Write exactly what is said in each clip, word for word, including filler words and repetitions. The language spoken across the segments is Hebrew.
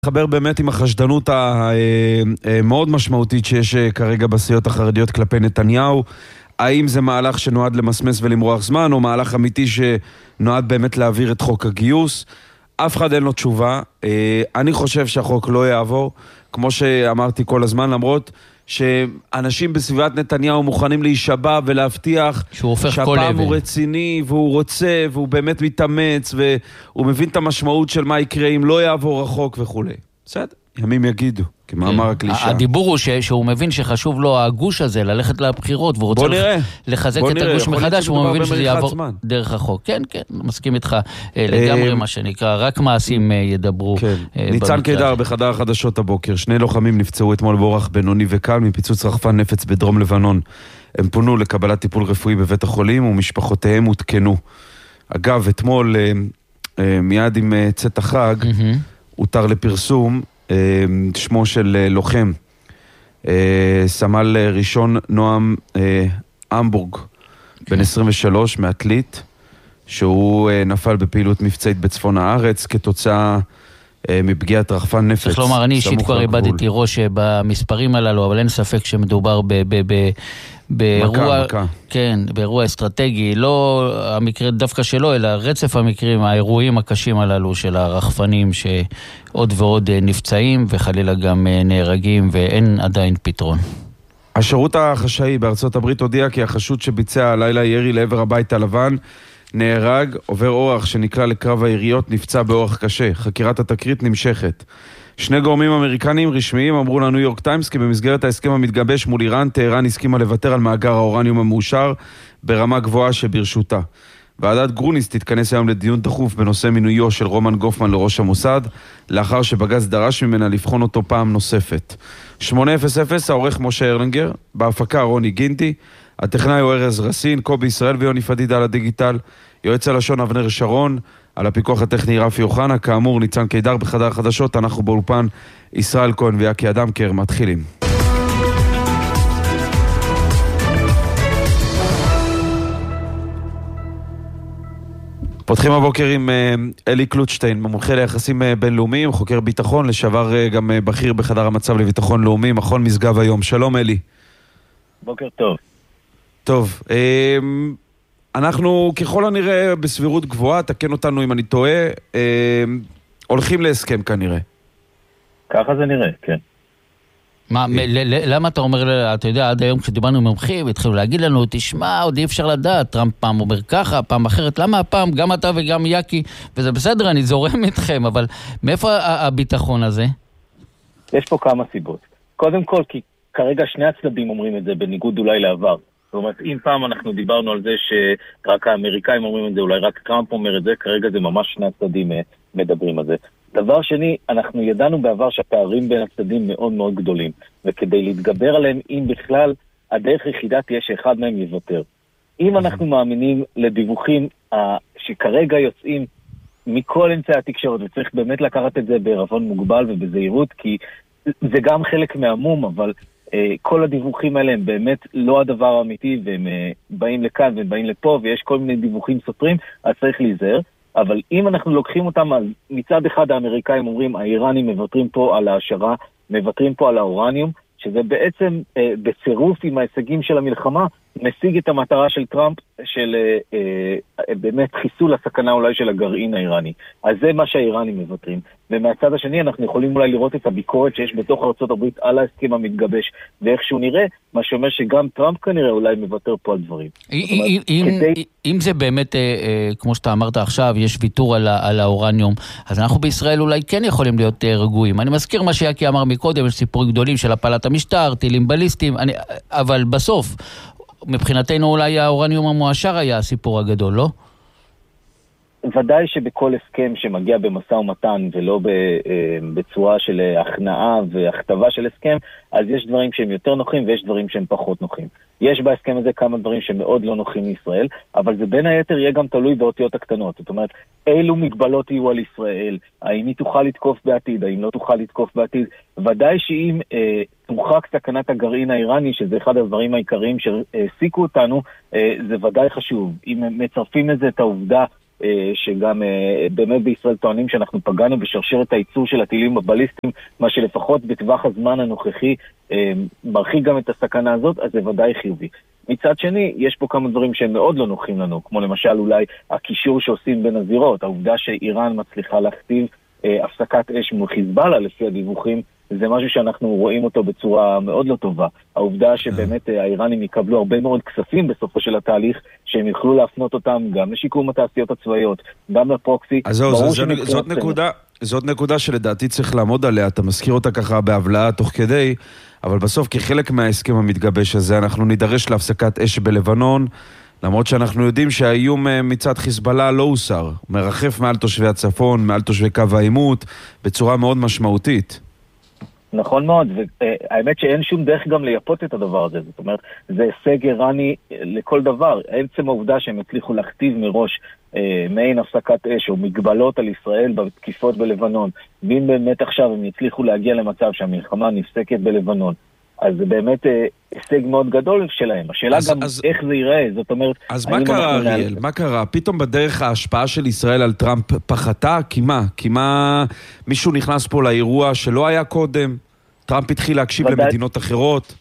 חבר באמת עם החשדנות המאוד משמעותית שיש כרגע בסיעות החרדיות כלפי נתניהו. האם זה מהלך שנועד למסמס ולמרוח זמן, או מהלך אמיתי שנועד באמת להעביר את חוק הגיוס? אף אחד אין לו תשובה. אני חושב שהחוק לא יעבור, כמו שאמרתי כל הזמן, למרות שאנשים בסביבת נתניהו מוכנים להישבע ולהבטיח שהפעם הוא רציני והוא רוצה והוא באמת מתאמץ והוא מבין את המשמעות של מה יקרה אם לא יעבור החוק וכו'. בסדר, ימים יגידו, כמאמר הקלישה. הדיבור הוא שהוא מבין שחשוב לו הגוש הזה ללכת לבחירות, והוא רוצה לחזק את הגוש מחדש, והוא מבין שזה יעבור דרך החוק. כן, כן, מסכים איתך לגמרי מה שנקרא, רק מעשים ידברו. ניצן קידר בחדר החדשות הבוקר, שני לוחמים נפצעו אתמול באורח בינוני וקל מפיצוץ רחפן נפץ בדרום לבנון. הם פונו לקבלת טיפול רפואי בבית החולים ומשפחותיהם הותקנו. אגב, אתמול מיד עם צאת החג הותר לפרסום שמו של לוחם, סמל ראשון נועם אמבורג, בן עשרים ושלוש, מעתלית, שהוא נפל בפעילות מבצעית בצפון הארץ כתוצאה מפגיעת רחפן נפץ. צריך לומר, אני אישית כבר איבדתי ראש במספרים הללו, אבל אין ספק שמדובר ב... ב, ב באירוע, מכה, מכה. כן, באירוע אסטרטגי, לא המקרה דווקא שלו, אלא רצף המקרים, האירועים הקשים הללו של הרחפנים שעוד ועוד נפצעים וחלילה גם נהרגים, ואין עדיין פתרון. השירות החשאי בארצות הברית הודיע כי החשוד שביצע הלילה ירי לעבר הבית הלבן נהרג, עובר אורח שנקלע לקרב העיריות נפצע באורח קשה. חקירת התקרית נמשכת. שני גורמים אמריקנים רשמיים אמרו לניו יורק טיימס כי במסגרת ההסכם המתגבש מול איראן, טהרן הסכימה לוותר על מאגר האורניום המאושר ברמה גבוהה שברשותה. ועדת גרוניס תתכנס היום לדיון דחוף בנושא מינויו של רומן גופמן לראש המוסד, לאחר שבג"ץ דרש ממנה לבחון אותו פעם נוספת. שמונה אפס אפס, העורך משה הרלנגר, בהפקה רוני גינטי, הטכנאי הוא ארז רסין, קובי ישראל ויוני פדידה על הדיגיטל, יועץ הלשון אבנר שרון, על הפיקוח הטכני רפי אוחנה, כאמור ניצן קידר בחדר החדשות, אנחנו באולפן ישראל כהן ויקי אדמקר, מתחילים. פותחים הבוקר עם אלי קלוטשטיין, מומחה ליחסים בינלאומיים, חוקר ביטחון, לשעבר גם בכיר בחדר המצב לביטחון לאומי, מכון משגב היום. שלום אלי. בוקר טוב. טוב, אנחנו ככל הנראה בסבירות גבוהה, תקן אותנו אם אני טועה, הולכים להסכם כנראה. ככה זה נראה, כן. מה, למה אתה אומר, אתה יודע, עד היום כשדיברנו עם מומחים, התחילו להגיד לנו, תשמע, עוד אי אפשר לדעת, טראמפ פעם אומר ככה, פעם אחרת, למה הפעם, גם אתה וגם יקי, וזה בסדר, אני זורם איתכם, אבל מאיפה הביטחון הזה? יש פה כמה סיבות. קודם כל, כי כרגע שני הצדדים אומרים את זה, בניגוד אולי לעבר. זאת אומרת, אם פעם אנחנו דיברנו על זה שרק האמריקאים אומרים את זה, אולי רק טראמפ אומר את זה, כרגע זה ממש שני הצדדים מדברים על זה. דבר שני, אנחנו ידענו בעבר שהפערים בין הצדדים מאוד מאוד גדולים, וכדי להתגבר עליהם, אם בכלל, הדרך היחידה תהיה שאחד מהם יוותר. אם אנחנו מאמינים לדיווחים שכרגע יוצאים מכל אמצעי התקשורת, וצריך באמת לקחת את זה בערבון מוגבל ובזהירות, כי זה גם חלק מהמום, אבל כל הדיווחים האלה הם באמת לא הדבר האמיתי, והם באים לכאן והם באים לפה, ויש כל מיני דיווחים סותרים, אז צריך להיזהר. אבל אם אנחנו לוקחים אותם, אז מצד אחד האמריקאים אומרים, האיראנים מבטרים פה על ההשערה, מבטרים פה על האורניום, שזה בעצם אה, בצירוף עם ההישגים של המלחמה, משיג את המטרה של טראמפ, של אה, אה, באמת חיסול הסכנה אולי של הגרעין האיראני. אז זה מה שהאיראנים מבטרים. ומהצד השני אנחנו יכולים אולי לראות את הביקורת שיש בתוך ארצות הברית על ההסכם המתגבש, ואיך שהוא נראה, מה שאומר שגם טראמפ כנראה אולי מבטר פה על דברים. אם זה באמת, כמו שאתה אמרת עכשיו, יש ויתור על האורניום, אז אנחנו בישראל אולי כן יכולים להיות רגועים. אני מזכיר מה שיקי אמר מקודם, יש סיפורים גדולים של הפלת המשטר, טילים בליסטיים, אבל בסוף, מבחינתנו אולי האורניום המואשר היה הסיפור הגדול, לא? ודאי שבכל הסכם שמגיע במשא ומתן ולא בצורה של הכנעה והכתבה של הסכם, אז יש דברים שהם יותר נוחים ויש דברים שהם פחות נוחים. יש בהסכם הזה כמה דברים שמאוד לא נוחים לישראל, אבל זה בין היתר יהיה גם תלוי באותיות הקטנות. זאת אומרת, אילו מגבלות יהיו על ישראל, האם היא תוכל לתקוף בעתיד, האם לא תוכל לתקוף בעתיד. ודאי שאם אה, תורחק סכנת הגרעין האיראני, שזה אחד הדברים העיקריים שהעסיקו אותנו, אה, זה ודאי חשוב. אם מצרפים לזה את העובדה שגם באמת בישראל טוענים שאנחנו פגענו בשרשרת הייצור של הטילים הבליסטיים, מה שלפחות בטווח הזמן הנוכחי מרחיק גם את הסכנה הזאת, אז זה ודאי חיובי. מצד שני, יש פה כמה דברים שהם מאוד לא נוחים לנו, כמו למשל אולי הקישור שעושים בין הזירות, העובדה שאיראן מצליחה להכתיב הפסקת אש מול חיזבאללה לפי הדיווחים, זה משהו שאנחנו רואים אותו בצורה מאוד לא טובה. העובדה שבאמת האיראנים יקבלו הרבה מאוד כספים בסופו של התהליך, שהם יוכלו להפנות אותם גם לשיקום התעשיות הצבאיות, גם לפרוקסי. אז זהו, זאת נקודה, זאת נקודה שלדעתי צריך לעמוד עליה, אתה מזכיר אותה ככה בהבלעה תוך כדי, אבל בסוף כחלק מההסכם המתגבש הזה, אנחנו נידרש להפסקת אש בלבנון, למרות שאנחנו יודעים שהאיום מצד חיזבאללה לא הוסר, הוא מרחף מעל תושבי הצפון, מעל תושבי קו העימות, בצורה מאוד משמעותית. נכון מאוד, והאמת שאין שום דרך גם לייפות את הדבר הזה, זאת אומרת, זה הישג איראני לכל דבר, עצם העובדה שהם הצליחו להכתיב מראש אה, מעין הפסקת אש או מגבלות על ישראל בתקיפות בלבנון, ואם באמת עכשיו הם הצליחו להגיע למצב שהמלחמה נפסקת בלבנון, אז זה באמת אה, הישג מאוד גדול שלהם. השאלה אז, גם אז, איך זה ייראה, זאת אומרת... אז מה קרה, אריאל? מה קרה? פתאום בדרך ההשפעה של ישראל על טראמפ פחתה? כי מה? כי מה מישהו נכנס פה לאירוע שלא היה קודם? טראמפ התחיל להקשיב ודאי, למדינות אחרות?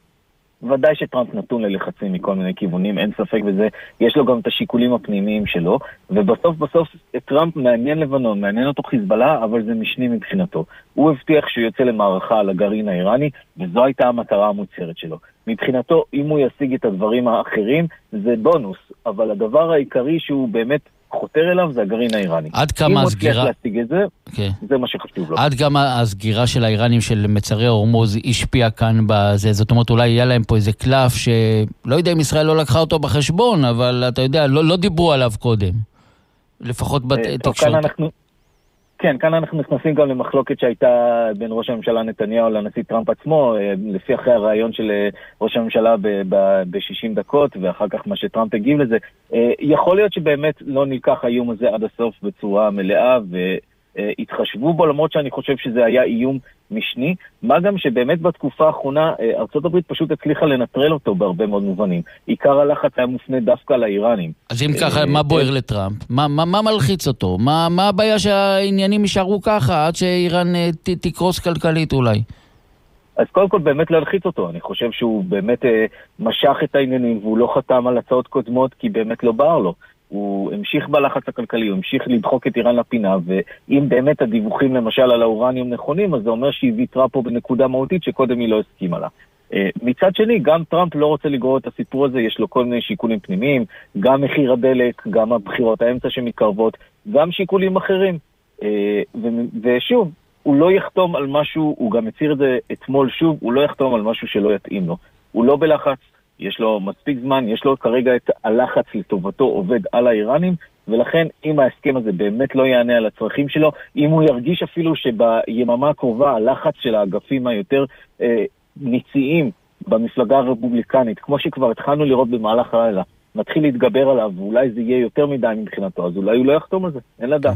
ודאי שטראמפ נתון ללחצים מכל מיני כיוונים, אין ספק בזה. יש לו גם את השיקולים הפנימיים שלו, ובסוף בסוף טראמפ מעניין לבנון, מעניין אותו חיזבאללה, אבל זה משני מבחינתו. הוא הבטיח שהוא יוצא למערכה על הגרעין האיראני, וזו הייתה המטרה המוצהרת שלו. מבחינתו, אם הוא ישיג את הדברים האחרים, זה בונוס, אבל הדבר העיקרי שהוא באמת חותר אליו זה הגרעין האיראני. עד כמה הסגירה... אם הוא תצליח להשיג את זה, okay. זה מה שחשוב לו. עד כמה הסגירה של האיראנים של מצרי הורמוז השפיעה כאן בזה, זאת אומרת אולי יהיה להם פה איזה קלף שלא יודע אם ישראל לא לקחה אותו בחשבון, אבל אתה יודע, לא, לא דיברו עליו קודם. לפחות בתקשורת. כאן אנחנו... כן, כאן אנחנו נכנסים גם למחלוקת שהייתה בין ראש הממשלה נתניהו לנשיא טראמפ עצמו, לפי אחרי הרעיון של ראש הממשלה ב-שישים דקות, ואחר כך מה שטראמפ הגיב לזה. יכול להיות שבאמת לא ניקח האיום הזה עד הסוף בצורה מלאה, והתחשבו בו, למרות שאני חושב שזה היה איום משני, מה גם שבאמת בתקופה האחרונה ארצות הברית פשוט הצליחה לנטרל אותו בהרבה מאוד מובנים. עיקר הלחץ היה מופנה דווקא לאיראנים. אז אם ככה, מה בוער לטראמפ? מה, מה, מה מלחיץ אותו? מה, מה הבעיה שהעניינים יישארו ככה עד שאיראן ת, תקרוס כלכלית אולי? אז קודם כל באמת להלחיץ אותו. אני חושב שהוא באמת אה, משך את העניינים והוא לא חתם על הצעות קודמות כי באמת לא בער לו. הוא המשיך בלחץ הכלכלי, הוא המשיך לדחוק את איראן לפינה, ואם באמת הדיווחים למשל על האורניום נכונים, אז זה אומר שהיא ויתרה פה בנקודה מהותית שקודם היא לא הסכימה לה. מצד שני, גם טראמפ לא רוצה לגרור את הסיפור הזה, יש לו כל מיני שיקולים פנימיים, גם מחיר הדלק, גם הבחירות האמצע שמתקרבות, גם שיקולים אחרים. ושוב, הוא לא יחתום על משהו, הוא גם הציר את זה אתמול שוב, הוא לא יחתום על משהו שלא יתאים לו. הוא לא בלחץ, יש לו מספיק זמן, יש לו כרגע את הלחץ לטובתו עובד על האיראנים, ולכן אם ההסכם הזה באמת לא יענה על הצרכים שלו, אם הוא ירגיש אפילו שביממה הקרובה הלחץ של האגפים היותר אה, ניציים במפלגה הרפובליקנית, כמו שכבר התחלנו לראות במהלך הלילה, מתחיל להתגבר עליו, ואולי זה יהיה יותר מדי מבחינתו, אז אולי הוא לא יחתום על זה, אין לדעת.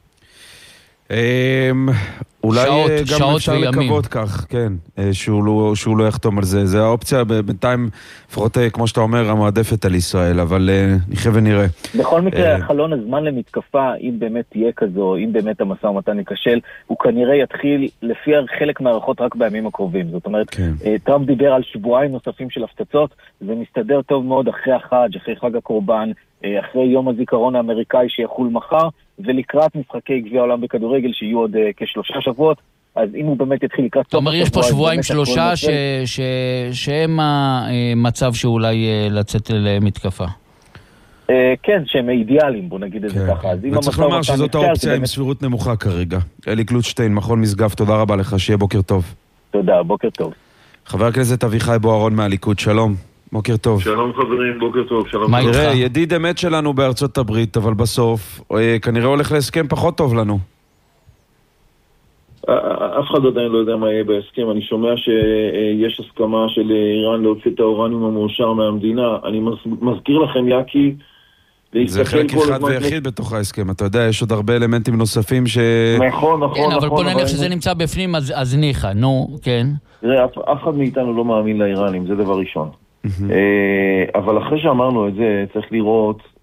אולי גם אפשר לקוות כך, כן, שהוא לא יחתום על זה. זה האופציה בינתיים, לפחות כמו שאתה אומר, המועדפת על ישראל, אבל נחיה ונראה. בכל מקרה, חלון הזמן למתקפה, אם באמת תהיה כזו, אם באמת המשא ומתן ייכשל, הוא כנראה יתחיל לפי חלק מהערכות רק בימים הקרובים. זאת אומרת, טראמפ דיבר על שבועיים נוספים של הפצצות, זה מסתדר טוב מאוד אחרי החג, אחרי חג הקורבן, אחרי יום הזיכרון האמריקאי שיחול מחר, ולקראת משחקי גביע העולם בכדורגל שיהיו עוד כשלושה שבועות, אז אם הוא באמת יתחיל לקראת... זאת אומרת, יש פה שבועיים שלושה שהם המצב שאולי לצאת למתקפה. כן, שהם אידיאליים, בוא נגיד את זה ככה. וצריך לומר שזאת האופציה עם סבירות נמוכה כרגע. אלי קלוטשטיין, מכון משגב, תודה רבה לך, שיהיה בוקר טוב. תודה, בוקר טוב. חבר הכנסת אביחי בוארון מהליכוד, שלום. בוקר טוב. שלום חברים, בוקר טוב, שלום. מה איתך? תראה, ידיד אמת שלנו בארצות הברית, אבל בסוף כנראה הולך להסכם פחות טוב לנו. אף אחד עדיין לא יודע מה יהיה בהסכם. אני שומע שיש הסכמה של איראן להוציא את האורניום המאושר מהמדינה. אני מזכיר לכם, יאקי, זה חלק אחד ויחיד בתוך ההסכם. אתה יודע, יש עוד הרבה אלמנטים נוספים ש... נכון, נכון. כן, אבל בוא נניח שזה נמצא בפנים, אז ניחא, נו, כן. תראה, אף אחד מאיתנו לא מאמין לאיראנים, זה דבר ראשון. אבל אחרי שאמרנו את זה, צריך לראות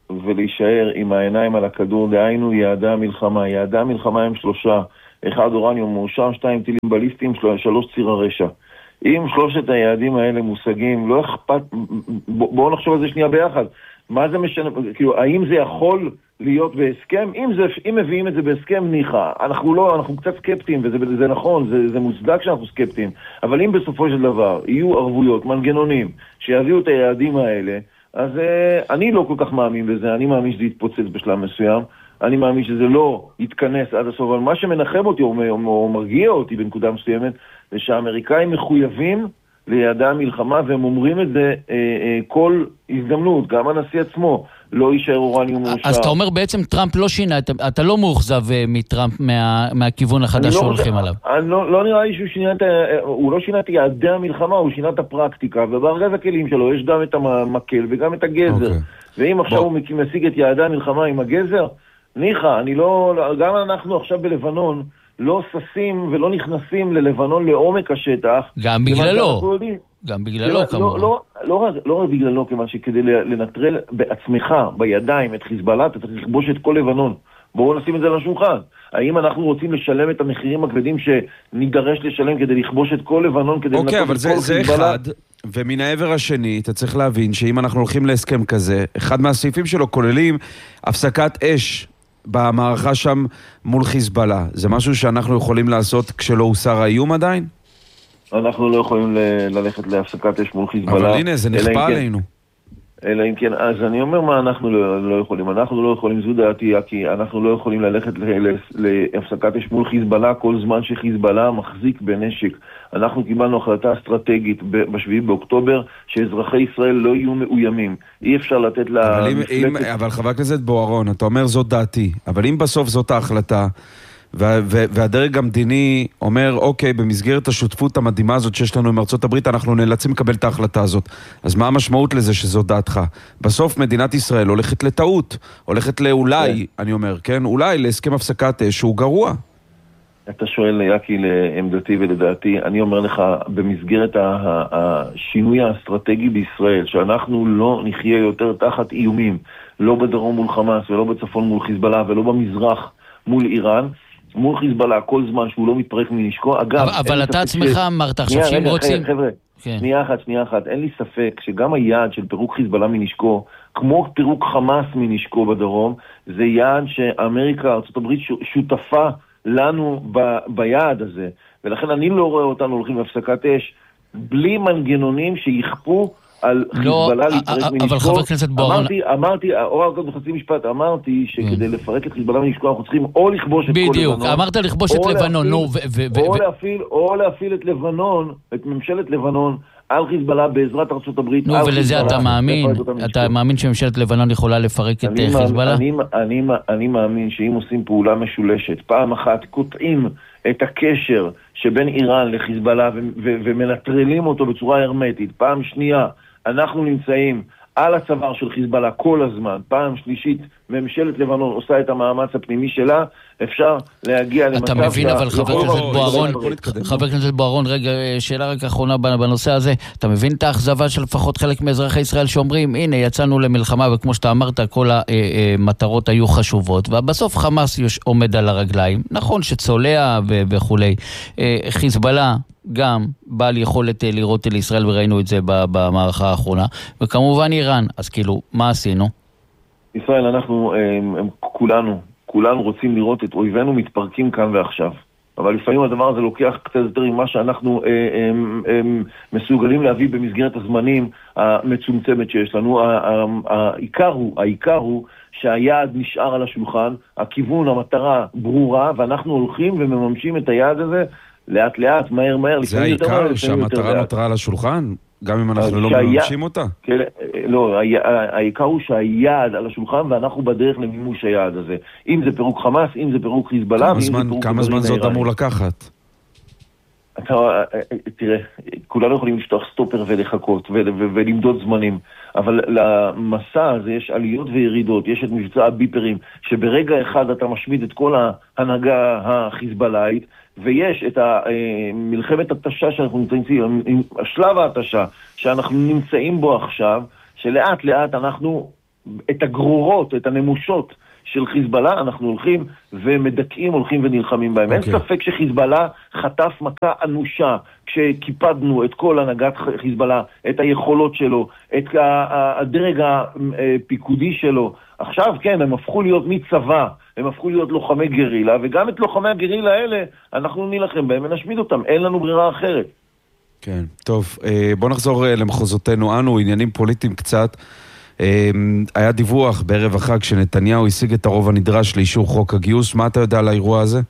ולהישאר עם העיניים על הכדור, דהיינו יעדי המלחמה. יעדי המלחמה הם שלושה, אחד אורניום מאושר, שתיים טילים בליסטיים, שלוש ציר הרשע. אם שלושת היעדים האלה מושגים, לא אכפת, בואו נחשוב על זה שנייה ביחד. מה זה משנה, כאילו, האם זה יכול להיות בהסכם? אם זה, אם מביאים את זה בהסכם, ניחה. אנחנו לא, אנחנו קצת סקפטיים, וזה זה נכון, זה, זה מוצדק שאנחנו סקפטיים. אבל אם בסופו של דבר יהיו ערבויות, מנגנונים, שיביאו את היעדים האלה, אז uh, אני לא כל כך מאמין בזה, אני מאמין שזה יתפוצץ בשלב מסוים, אני מאמין שזה לא יתכנס עד הסוף, אבל מה שמנחם אותי או, או, או מרגיע אותי בנקודה מסוימת, זה שהאמריקאים מחויבים ליעדי המלחמה, והם אומרים את זה אה, אה, כל הזדמנות, גם הנשיא עצמו לא יישאר אורניום מאושר. אז אתה אומר בעצם טראמפ לא שינה, אתה, אתה לא מאוכזב מטראמפ מה, מהכיוון החדש לא, שהולכים עליו. אני לא, לא נראה לי שהוא שינה את, הוא לא שינה את יעדי המלחמה, הוא שינה את הפרקטיקה, ובארגז הכלים שלו יש גם את המקל וגם את הגזר. Okay. ואם עכשיו בוא. הוא משיג את יעדי המלחמה עם הגזר, ניחה, אני לא, גם אנחנו עכשיו בלבנון, לא ססים ולא נכנסים ללבנון לעומק השטח. גם בגללו. גם בגללו כמובן. לא רק בגללו, כיוון שכדי לנטרל בעצמך, בידיים, את חיזבאללה, אתה צריך לכבוש את כל לבנון. בואו נשים את זה על השולחן. האם אנחנו רוצים לשלם את המחירים הכבדים שנידרש לשלם כדי לכבוש את כל לבנון, כדי אוקיי, אבל זה אחד, ומן העבר השני, אתה צריך להבין שאם אנחנו הולכים להסכם כזה, אחד מהסעיפים שלו כוללים הפסקת אש במערכה שם מול חיזבאללה. זה משהו שאנחנו יכולים לעשות כשלא הוסר האיום עדיין? אנחנו לא יכולים ל- ללכת להפסקת אש מול חיזבאללה. אבל הנה, זה נכפה עלינו. אלא אם כן, אז אני אומר מה אנחנו לא, לא יכולים. אנחנו לא יכולים, זו דעתי, כי אנחנו לא יכולים ללכת להפסקת אש מול חיזבאללה כל זמן שחיזבאללה מחזיק בנשק. אנחנו קיבלנו החלטה אסטרטגית בשביעי באוקטובר שאזרחי ישראל לא יהיו מאוימים. אי אפשר לתת לה... אבל, אם, אם, אבל חבר הכנסת בוארון, אתה אומר זאת דעתי, אבל אם בסוף זאת ההחלטה, והדרג המדיני אומר, אוקיי, במסגרת השותפות המדהימה הזאת שיש לנו עם ארצות הברית, אנחנו נאלצים לקבל את ההחלטה הזאת. אז מה המשמעות לזה שזו דעתך? בסוף מדינת ישראל הולכת לטעות, הולכת לאולי, אני אומר, כן? אולי להסכם הפסקת אש שהוא גרוע. אתה שואל יקי לעמדתי ולדעתי, אני אומר לך, במסגרת השינוי האסטרטגי בישראל, שאנחנו לא נחיה יותר תחת איומים, לא בדרום מול חמאס ולא בצפון מול חיזבאללה ולא במזרח מול איראן, מול חיזבאללה כל זמן שהוא לא מתפרק מנשקו. אגב, אבל אתה עצמך אמרת עכשיו שאם רוצים... חבר'ה, שנייה אחת, שנייה אחת, אין לי ספק שגם היעד של פירוק חיזבאללה מנשקו, כמו פירוק חמאס מנשקו בדרום, זה יעד שאמריקה, ארצות הברית שותפה לנו ב, ביעד הזה. ולכן אני לא רואה אותנו הולכים להפסקת אש בלי מנגנונים שיכפו על חיזבאללה להתפרק מנשקו. אבל חבר כנסת בוארון... אמרתי, אמרתי, או רק בחצי משפט, אמרתי שכדי לפרק את חיזבאללה מנשקו אנחנו צריכים או לכבוש את כל לבנון. בדיוק, אמרת לכבוש את לבנון. או להפעיל את לבנון, את ממשלת לבנון, על חיזבאללה בעזרת ארצות הברית. נו, ולזה אתה מאמין? אתה מאמין שממשלת לבנון יכולה לפרק את חיזבאללה? אני מאמין שאם עושים פעולה משולשת, פעם אחת קוטעים את הקשר שבין איראן לחיזבאללה ומנטרלים אותו בצורה הרמטית, פעם שנייה אנחנו נמצאים על הצוואר של חיזבאללה כל הזמן, פעם שלישית ממשלת לבנון עושה את המאמץ הפנימי שלה, אפשר להגיע למצב... אתה מבין, אבל חבר הכנסת בוארון, חבר הכנסת בוארון, רגע, שאלה רק אחרונה בנושא הזה, אתה מבין את האכזבה של לפחות חלק מאזרחי ישראל שאומרים, הנה, יצאנו למלחמה, וכמו שאתה אמרת, כל המטרות היו חשובות, ובסוף חמאס עומד על הרגליים, נכון שצולע וכולי, חיזבאללה גם בעל יכולת לראות אל ישראל, וראינו את זה במערכה האחרונה, וכמובן איראן, אז כאילו, מה עשינו? ישראל, אנחנו, הם, הם, כולנו, כולנו רוצים לראות את אויבינו מתפרקים כאן ועכשיו. אבל לפעמים הדבר הזה לוקח קצת יותר ממה שאנחנו הם, הם, מסוגלים להביא במסגרת הזמנים המצומצמת שיש לנו. העיקר הוא, העיקר הוא שהיעד נשאר על השולחן, הכיוון, המטרה ברורה, ואנחנו הולכים ומממשים את היעד הזה לאט לאט, מהר מהר. זה העיקר שהמטרה נותרה על השולחן? גם אם אנחנו לא מממשים אותה? לא, העיקר הוא שהיעד על השולחן ואנחנו בדרך למימוש היעד הזה. אם זה פירוק חמאס, אם זה פירוק חיזבאללה... כמה זמן זאת אמור לקחת? תראה, כולנו יכולים לפתוח סטופר ולחכות ולמדוד זמנים, אבל למסע הזה יש עליות וירידות, יש את מבצע הביפרים, שברגע אחד אתה משמיד את כל ההנהגה החיזבאללאית, ויש את מלחמת התשה שאנחנו נמצאים, השלב ההתשה שאנחנו נמצאים בו עכשיו, שלאט לאט אנחנו את הגרורות, את הנמושות של חיזבאללה, אנחנו הולכים ומדכאים, הולכים ונלחמים בהם. Okay. אין ספק שחיזבאללה חטף מכה אנושה, כשקיפדנו את כל הנהגת חיזבאללה, את היכולות שלו, את הדרג הפיקודי שלו. עכשיו כן, הם הפכו להיות מצבא, הם הפכו להיות לוחמי גרילה, וגם את לוחמי הגרילה האלה אנחנו נלחם בהם ונשמיד אותם, אין לנו ברירה אחרת. כן, טוב, בוא נחזור למחוזותינו אנו, עניינים פוליטיים קצת. היה דיווח בערב החג שנתניהו השיג את הרוב הנדרש לאישור חוק הגיוס. מה אתה יודע על האירוע הזה?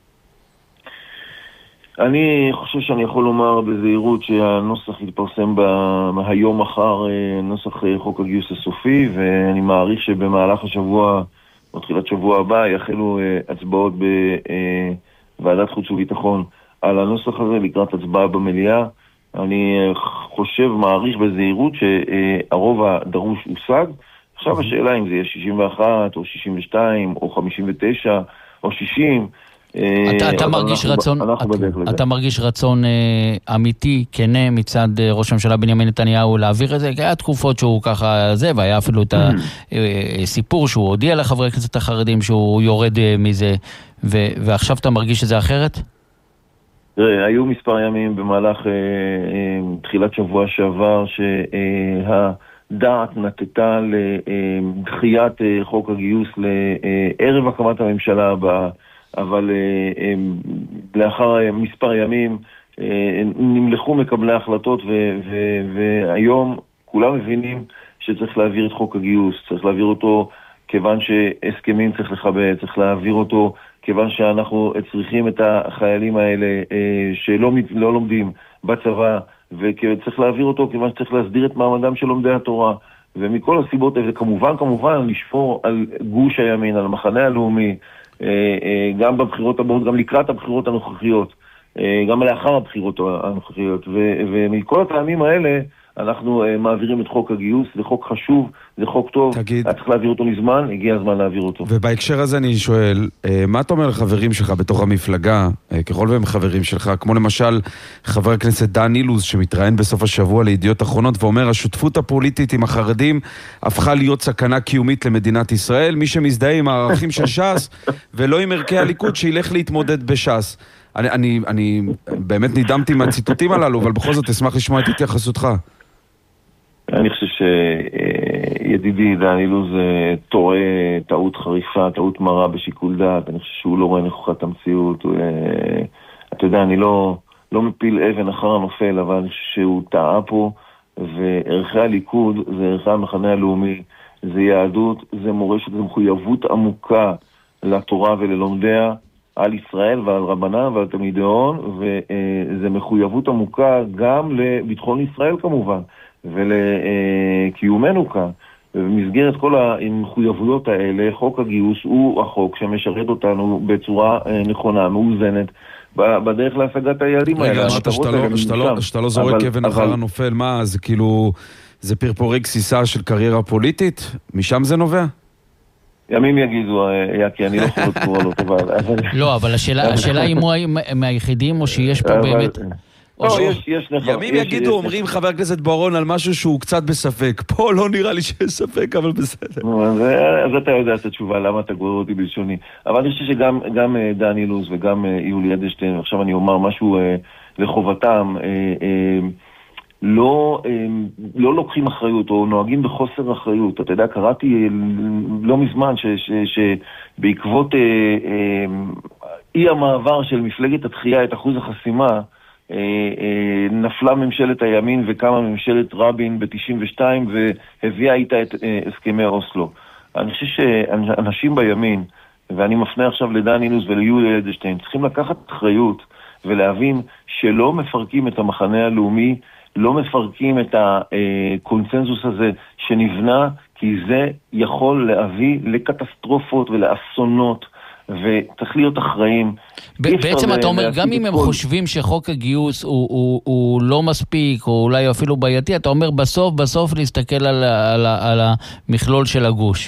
אני חושב שאני יכול לומר בזהירות שהנוסח יתפרסם היום מחר, נוסח חוק הגיוס הסופי, ואני מעריך שבמהלך השבוע או תחילת שבוע הבא יחלו הצבעות בוועדת חוץ וביטחון על הנוסח הזה לקראת הצבעה במליאה. אני חושב, מעריך בזהירות שהרוב הדרוש הושג. עכשיו השאלה אם זה יהיה שישים ואחת או שישים ושתיים או חמישים ותשע או שישים. אתה מרגיש רצון, אתה מרגיש רצון אמיתי, כנה מצד ראש הממשלה בנימין נתניהו להעביר את זה? היה תקופות שהוא ככה זה, והיה אפילו את הסיפור שהוא הודיע לחברי הכנסת החרדים שהוא יורד מזה, ועכשיו אתה מרגיש את זה אחרת? תראה, היו מספר ימים במהלך אה, אה, תחילת שבוע שעבר שהדעת נתתה לדחיית אה, חוק הגיוס לערב הקמת הממשלה הבאה, אבל אה, אה, לאחר אה, מספר ימים אה, נמלכו מקבלי ההחלטות ו- ו- והיום כולם מבינים שצריך להעביר את חוק הגיוס, צריך להעביר אותו כיוון שהסכמים צריך לכבד, צריך להעביר אותו כיוון שאנחנו צריכים את החיילים האלה אה, שלא לא לומדים בצבא, וצריך להעביר אותו כיוון שצריך להסדיר את מעמדם של לומדי התורה. ומכל הסיבות האלה, כמובן, כמובן, לשפור על גוש הימין, על המחנה הלאומי, אה, אה, גם בבחירות הבאות, גם לקראת הבחירות הנוכחיות, אה, גם לאחר הבחירות הנוכחיות. ו, ומכל הטעמים האלה, אנחנו uh, מעבירים את חוק הגיוס, זה חוק חשוב, זה חוק טוב, תגיד, צריך להעביר אותו מזמן, הגיע הזמן להעביר אותו. ובהקשר הזה אני שואל, uh, מה אתה אומר לחברים שלך בתוך המפלגה, uh, ככל והם חברים שלך, כמו למשל חבר הכנסת דן אילוז, שמתראיין בסוף השבוע לידיעות אחרונות, ואומר, השותפות הפוליטית עם החרדים הפכה להיות סכנה קיומית למדינת ישראל, מי שמזדהה עם הערכים של ש"ס, ולא עם ערכי הליכוד, שילך להתמודד בש"ס. אני, אני, אני באמת נדמתי מהציטוטים הללו, אבל בכל זאת אשמח לשמוע את התייחסותך. אני חושב שידידי דן אילוז טועה טעות חריפה, טעות מרה בשיקול דעת. אני חושב שהוא לא רואה נכוחת המציאות. אתה יודע, אני לא, לא מפיל אבן אחר הנופל, אבל אני חושב שהוא טעה פה, וערכי הליכוד זה ערכי המחנה הלאומי, זה יהדות, זה מורשת, זה מחויבות עמוקה לתורה וללומדיה, על ישראל ועל רבנה ועל תלמידי הון, וזה מחויבות עמוקה גם לביטחון ישראל כמובן, ולקיומנו כאן. ובמסגרת כל המחויבויות האלה, חוק הגיוס הוא החוק שמשרת אותנו בצורה נכונה, מאוזנת, בדרך להשגת היעדים האלה. רגע, אמרת שאתה לא זורק אבן אחר הנופל, מה, זה כאילו, זה פרפורי גסיסה של קריירה פוליטית? משם זה נובע? ימים יגידו, כי אני לא יכול לקרוא לו טובה. לא, אבל השאלה היא אם הוא מהיחידים או שיש פה באמת... ימים יגידו, אומרים חבר הכנסת בוארון על משהו שהוא קצת בספק. פה לא נראה לי שיש ספק, אבל בסדר. אז אתה יודע את התשובה, למה אתה גורר אותי בלשוני. אבל אני חושב שגם דן אילוז וגם יולי אדלשטיין, עכשיו אני אומר משהו לחובתם, לא, לא לוקחים אחריות או נוהגים בחוסר אחריות. אתה יודע, קראתי לא מזמן שבעקבות אי המעבר של מפלגת התחייה את אחוז החסימה, נפלה ממשלת הימין וקמה ממשלת רבין ב-תשעים ושתיים והביאה איתה את הסכמי אוסלו. אני חושב שאנשים בימין, ואני מפנה עכשיו לדן אילוז וליולי אדלשטיין, צריכים לקחת אחריות ולהבין שלא מפרקים את המחנה הלאומי, לא מפרקים את הקונצנזוס הזה שנבנה, כי זה יכול להביא לקטסטרופות ולאסונות, וצריך להיות אחראים. בעצם אתה אומר, גם אם הם חושבים שחוק הגיוס הוא, הוא, הוא לא מספיק, או אולי אפילו בעייתי, אתה אומר בסוף, בסוף להסתכל על, על, על המכלול של הגוש.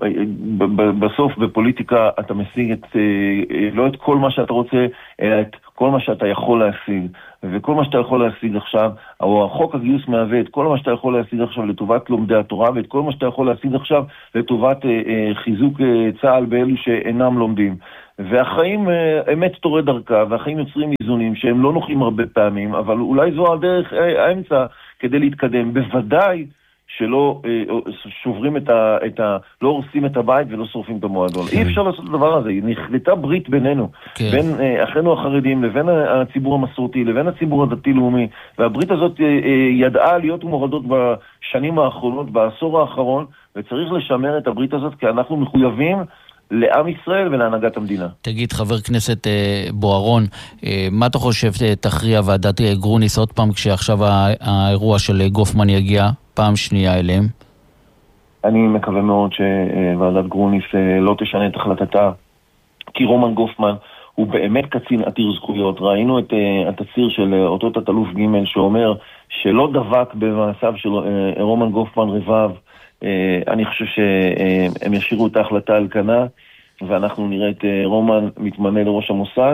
בסוף בפוליטיקה אתה משיג את, לא את כל מה שאתה רוצה, אלא את כל מה שאתה יכול להשיג, וכל מה שאתה יכול להשיג עכשיו, או החוק הגיוס מהווה את כל מה שאתה יכול להשיג עכשיו לטובת לומדי התורה, ואת כל מה שאתה יכול להשיג עכשיו לטובת אה, אה, חיזוק אה, צה"ל באלו שאינם לומדים. והחיים, אה, אמת תורד דרכה, והחיים יוצרים איזונים שהם לא נוחים הרבה פעמים, אבל אולי זו הדרך אה, האמצע כדי להתקדם. בוודאי שלא אה, שוברים את ה, את ה... לא הורסים את הבית ולא שורפים את המועדון. אי אפשר לעשות את הדבר הזה. נחלטה ברית בינינו, כן. בין אה, אחינו החרדים לבין הציבור המסורתי, לבין הציבור הדתי-לאומי, והברית הזאת אה, אה, ידעה להיות מורדות בשנים האחרונות, בעשור האחרון, וצריך לשמר את הברית הזאת, כי אנחנו מחויבים לעם ישראל ולהנהגת המדינה. תגיד, חבר כנסת אה, בוארון, אה, מה אתה חושב תכריע ועדת גרוניס עוד פעם, כשעכשיו האירוע של גופמן יגיע פעם שנייה אליהם? אני מקווה מאוד שוועדת גרוניס לא תשנה את החלטתה, כי רומן גופמן הוא באמת קצין עתיר זכויות. ראינו את התציר של אותו תת-אלוף ג' שאומר שלא דבק במעשיו של רומן גופמן רבב. אני חושב שהם ישאירו את ההחלטה על כנה, ואנחנו נראה את רומן מתמנה לראש המוסד.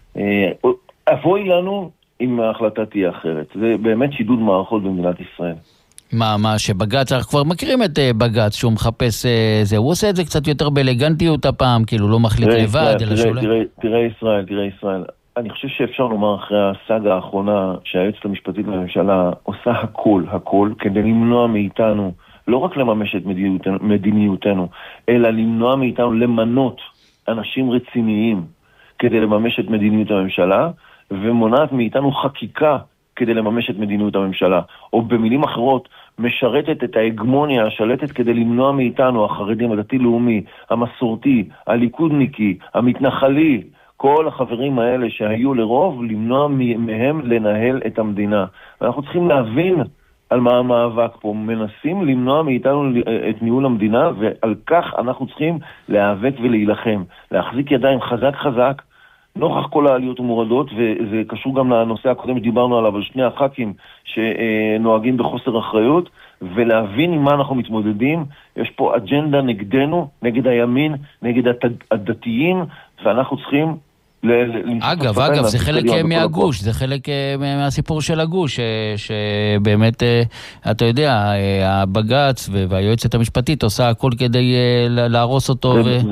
אבוי לנו אם ההחלטה תהיה אחרת. זה באמת שידוד מערכות במדינת ישראל. מה, מה, שבגץ, אנחנו כבר מכירים את בגץ, שהוא מחפש זה, הוא עושה את זה קצת יותר באלגנטיות הפעם, כאילו לא מחליט לבד, אלא שאולי... תראה, תראה ישראל, תראה ישראל. אני חושב שאפשר לומר אחרי הסאגה האחרונה, שהיועצת המשפטית לממשלה עושה הכל, הכל, כדי למנוע מאיתנו, לא רק לממש את מדיניותנו, מדיניותנו, אלא למנוע מאיתנו למנות אנשים רציניים, כדי לממש את מדיניות הממשלה, ומונעת מאיתנו חקיקה, כדי לממש את מדיניות הממשלה, או במילים אחרות, משרתת את ההגמוניה השלטת כדי למנוע מאיתנו, החרדים, הדתי-לאומי, המסורתי, הליכודניקי, המתנחלי, כל החברים האלה שהיו לרוב, למנוע מהם לנהל את המדינה. ואנחנו צריכים להבין על מה המאבק פה. מנסים למנוע מאיתנו את ניהול המדינה, ועל כך אנחנו צריכים להיאבק ולהילחם. להחזיק ידיים חזק חזק, נוכח כל העליות ומורדות, וזה קשור גם לנושא הקודם שדיברנו עליו, על שני הח"כים שנוהגים בחוסר אחריות, ולהבין עם מה אנחנו מתמודדים. יש פה אג'נדה נגדנו, נגד הימין, נגד הדתיים, ואנחנו צריכים... אגב, אגב, זה חלק מהגוש, זה חלק מהסיפור של הגוש, שבאמת, אתה יודע, הבגץ והיועצת המשפטית עושה הכל כדי להרוס אותו.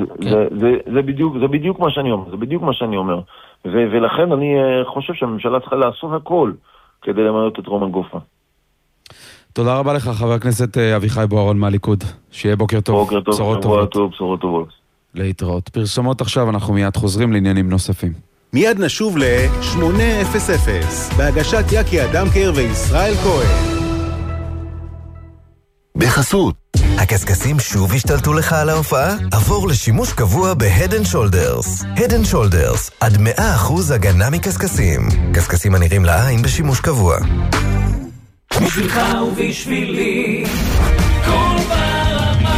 זה בדיוק מה שאני אומר, זה בדיוק מה שאני אומר. ולכן אני חושב שהממשלה צריכה לעשות הכל כדי למנות את רומן גופמן. תודה רבה לך, חבר הכנסת אביחי בוארון מהליכוד. שיהיה בוקר טוב. בוקר טוב, שבוע טוב, בשורות טובות. להתראות. פרסומות עכשיו, אנחנו מיד חוזרים לעניינים נוספים. מיד נשוב ל-שמונה אפס אפס, בהגשת יקי אדמקר וישראל כהן. בחסות. הקסקסים שוב השתלטו לך על ההופעה? עבור לשימוש קבוע ב-Head and Shoulders. Head and Shoulders, עד מאה אחוז הגנה מקסקסים. קסקסים הנראים לעין בשימוש קבוע. בשבילך ובשבילי, כל ברמה.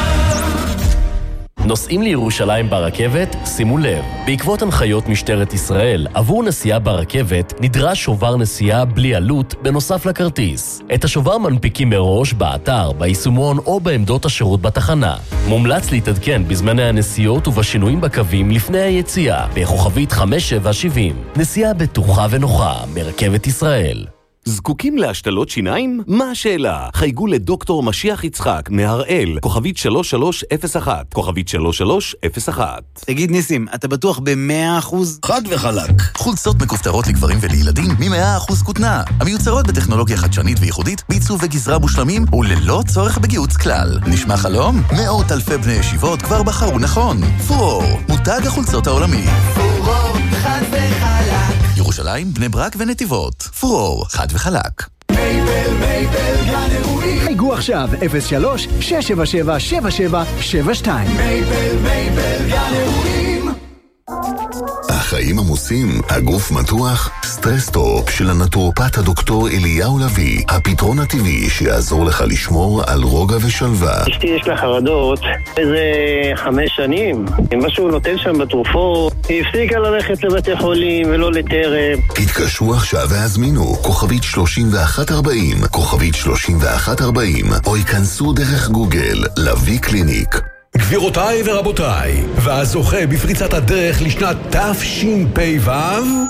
נוסעים לירושלים ברכבת? שימו לב, בעקבות הנחיות משטרת ישראל, עבור נסיעה ברכבת נדרש שובר נסיעה בלי עלות בנוסף לכרטיס. את השובר מנפיקים מראש באתר, ביישומון או בעמדות השירות בתחנה. מומלץ להתעדכן בזמני הנסיעות ובשינויים בקווים לפני היציאה, בכוכבית חמש שבע שבעים. נסיעה בטוחה ונוחה מרכבת ישראל. זקוקים להשתלות שיניים? מה השאלה? חייגו לדוקטור משיח יצחק מהראל, כוכבית שלוש שלוש אפס אחת, כוכבית שלוש שלוש אפס אחת. תגיד ניסים, אתה בטוח ב-מאה אחוז? חד וחלק. חולצות מכופתרות לגברים ולילדים מ-מאה אחוז כותנה. המיוצרות בטכנולוגיה חדשנית וייחודית, בעיצוב וגזרה מושלמים וללא צורך בגיוץ כלל. נשמע חלום? מאות אלפי בני ישיבות כבר בחרו נכון. פורור, מותג החולצות העולמי. פורור, חד וחלק. ירושלים, בני ברק ונתיבות. פורור, חד וחלק. מייבל, מייבל, גן אירועים. חייגו עכשיו, אפס שלוש שש שבע שבע שבע שבע שבע שתיים. מייבל, מייבל, גן אירועים. החיים עמוסים, הגוף מתוח, סטרס-טופ של הנטורופט הדוקטור אליהו לוי, הפתרון הטבעי שיעזור לך לשמור על רוגע ושלווה. אשתי יש לה חרדות איזה חמש שנים, מה שהוא נותן שם בתרופות, היא הפסיקה ללכת לבתי חולים ולא לטרם. התקשרו עכשיו והזמינו כוכבית שלושים ואחת ארבעים, כוכבית שלושים ואחת ארבעים, או ייכנסו דרך גוגל, לוי קליניק. גבירותיי ורבותיי, והזוכה בפריצת הדרך לשנת תשפ"ו,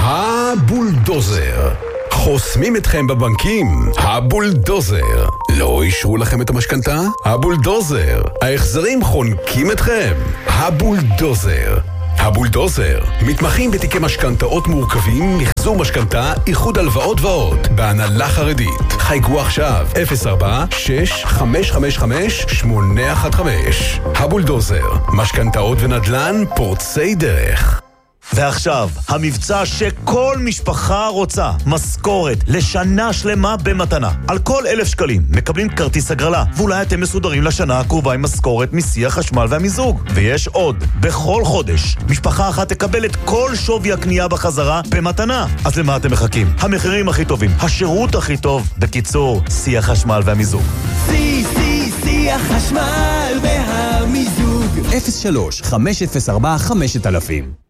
הבולדוזר. חוסמים אתכם בבנקים. הבולדוזר. לא אישרו לכם את המשכנתה? הבולדוזר. ההחזרים חונקים אתכם. הבולדוזר. הבולדוזר. מתמחים בתיקי משכנתאות מורכבים, מחזור משכנתה, איחוד הלוואות ועוד. בהנהלה חרדית. חייגו עכשיו אפס ארבע שש חמש חמש חמש שמונה אחת חמש. הבולדוזר. משכנתאות ונדל"ן פורצי דרך. ועכשיו, המבצע שכל משפחה רוצה, משכורת לשנה שלמה במתנה. על כל אלף שקלים מקבלים כרטיס הגרלה, ואולי אתם מסודרים לשנה הקרובה עם משכורת מסי החשמל והמיזוג. ויש עוד, בכל חודש, משפחה אחת תקבל את כל שווי הקנייה בחזרה במתנה. אז למה אתם מחכים? המחירים הכי טובים, השירות הכי טוב, בקיצור, סי החשמל והמיזוג. סי, סי, סי החשמל והמיזוג. אפס שלוש חמש אפס ארבע חמשת אלפים.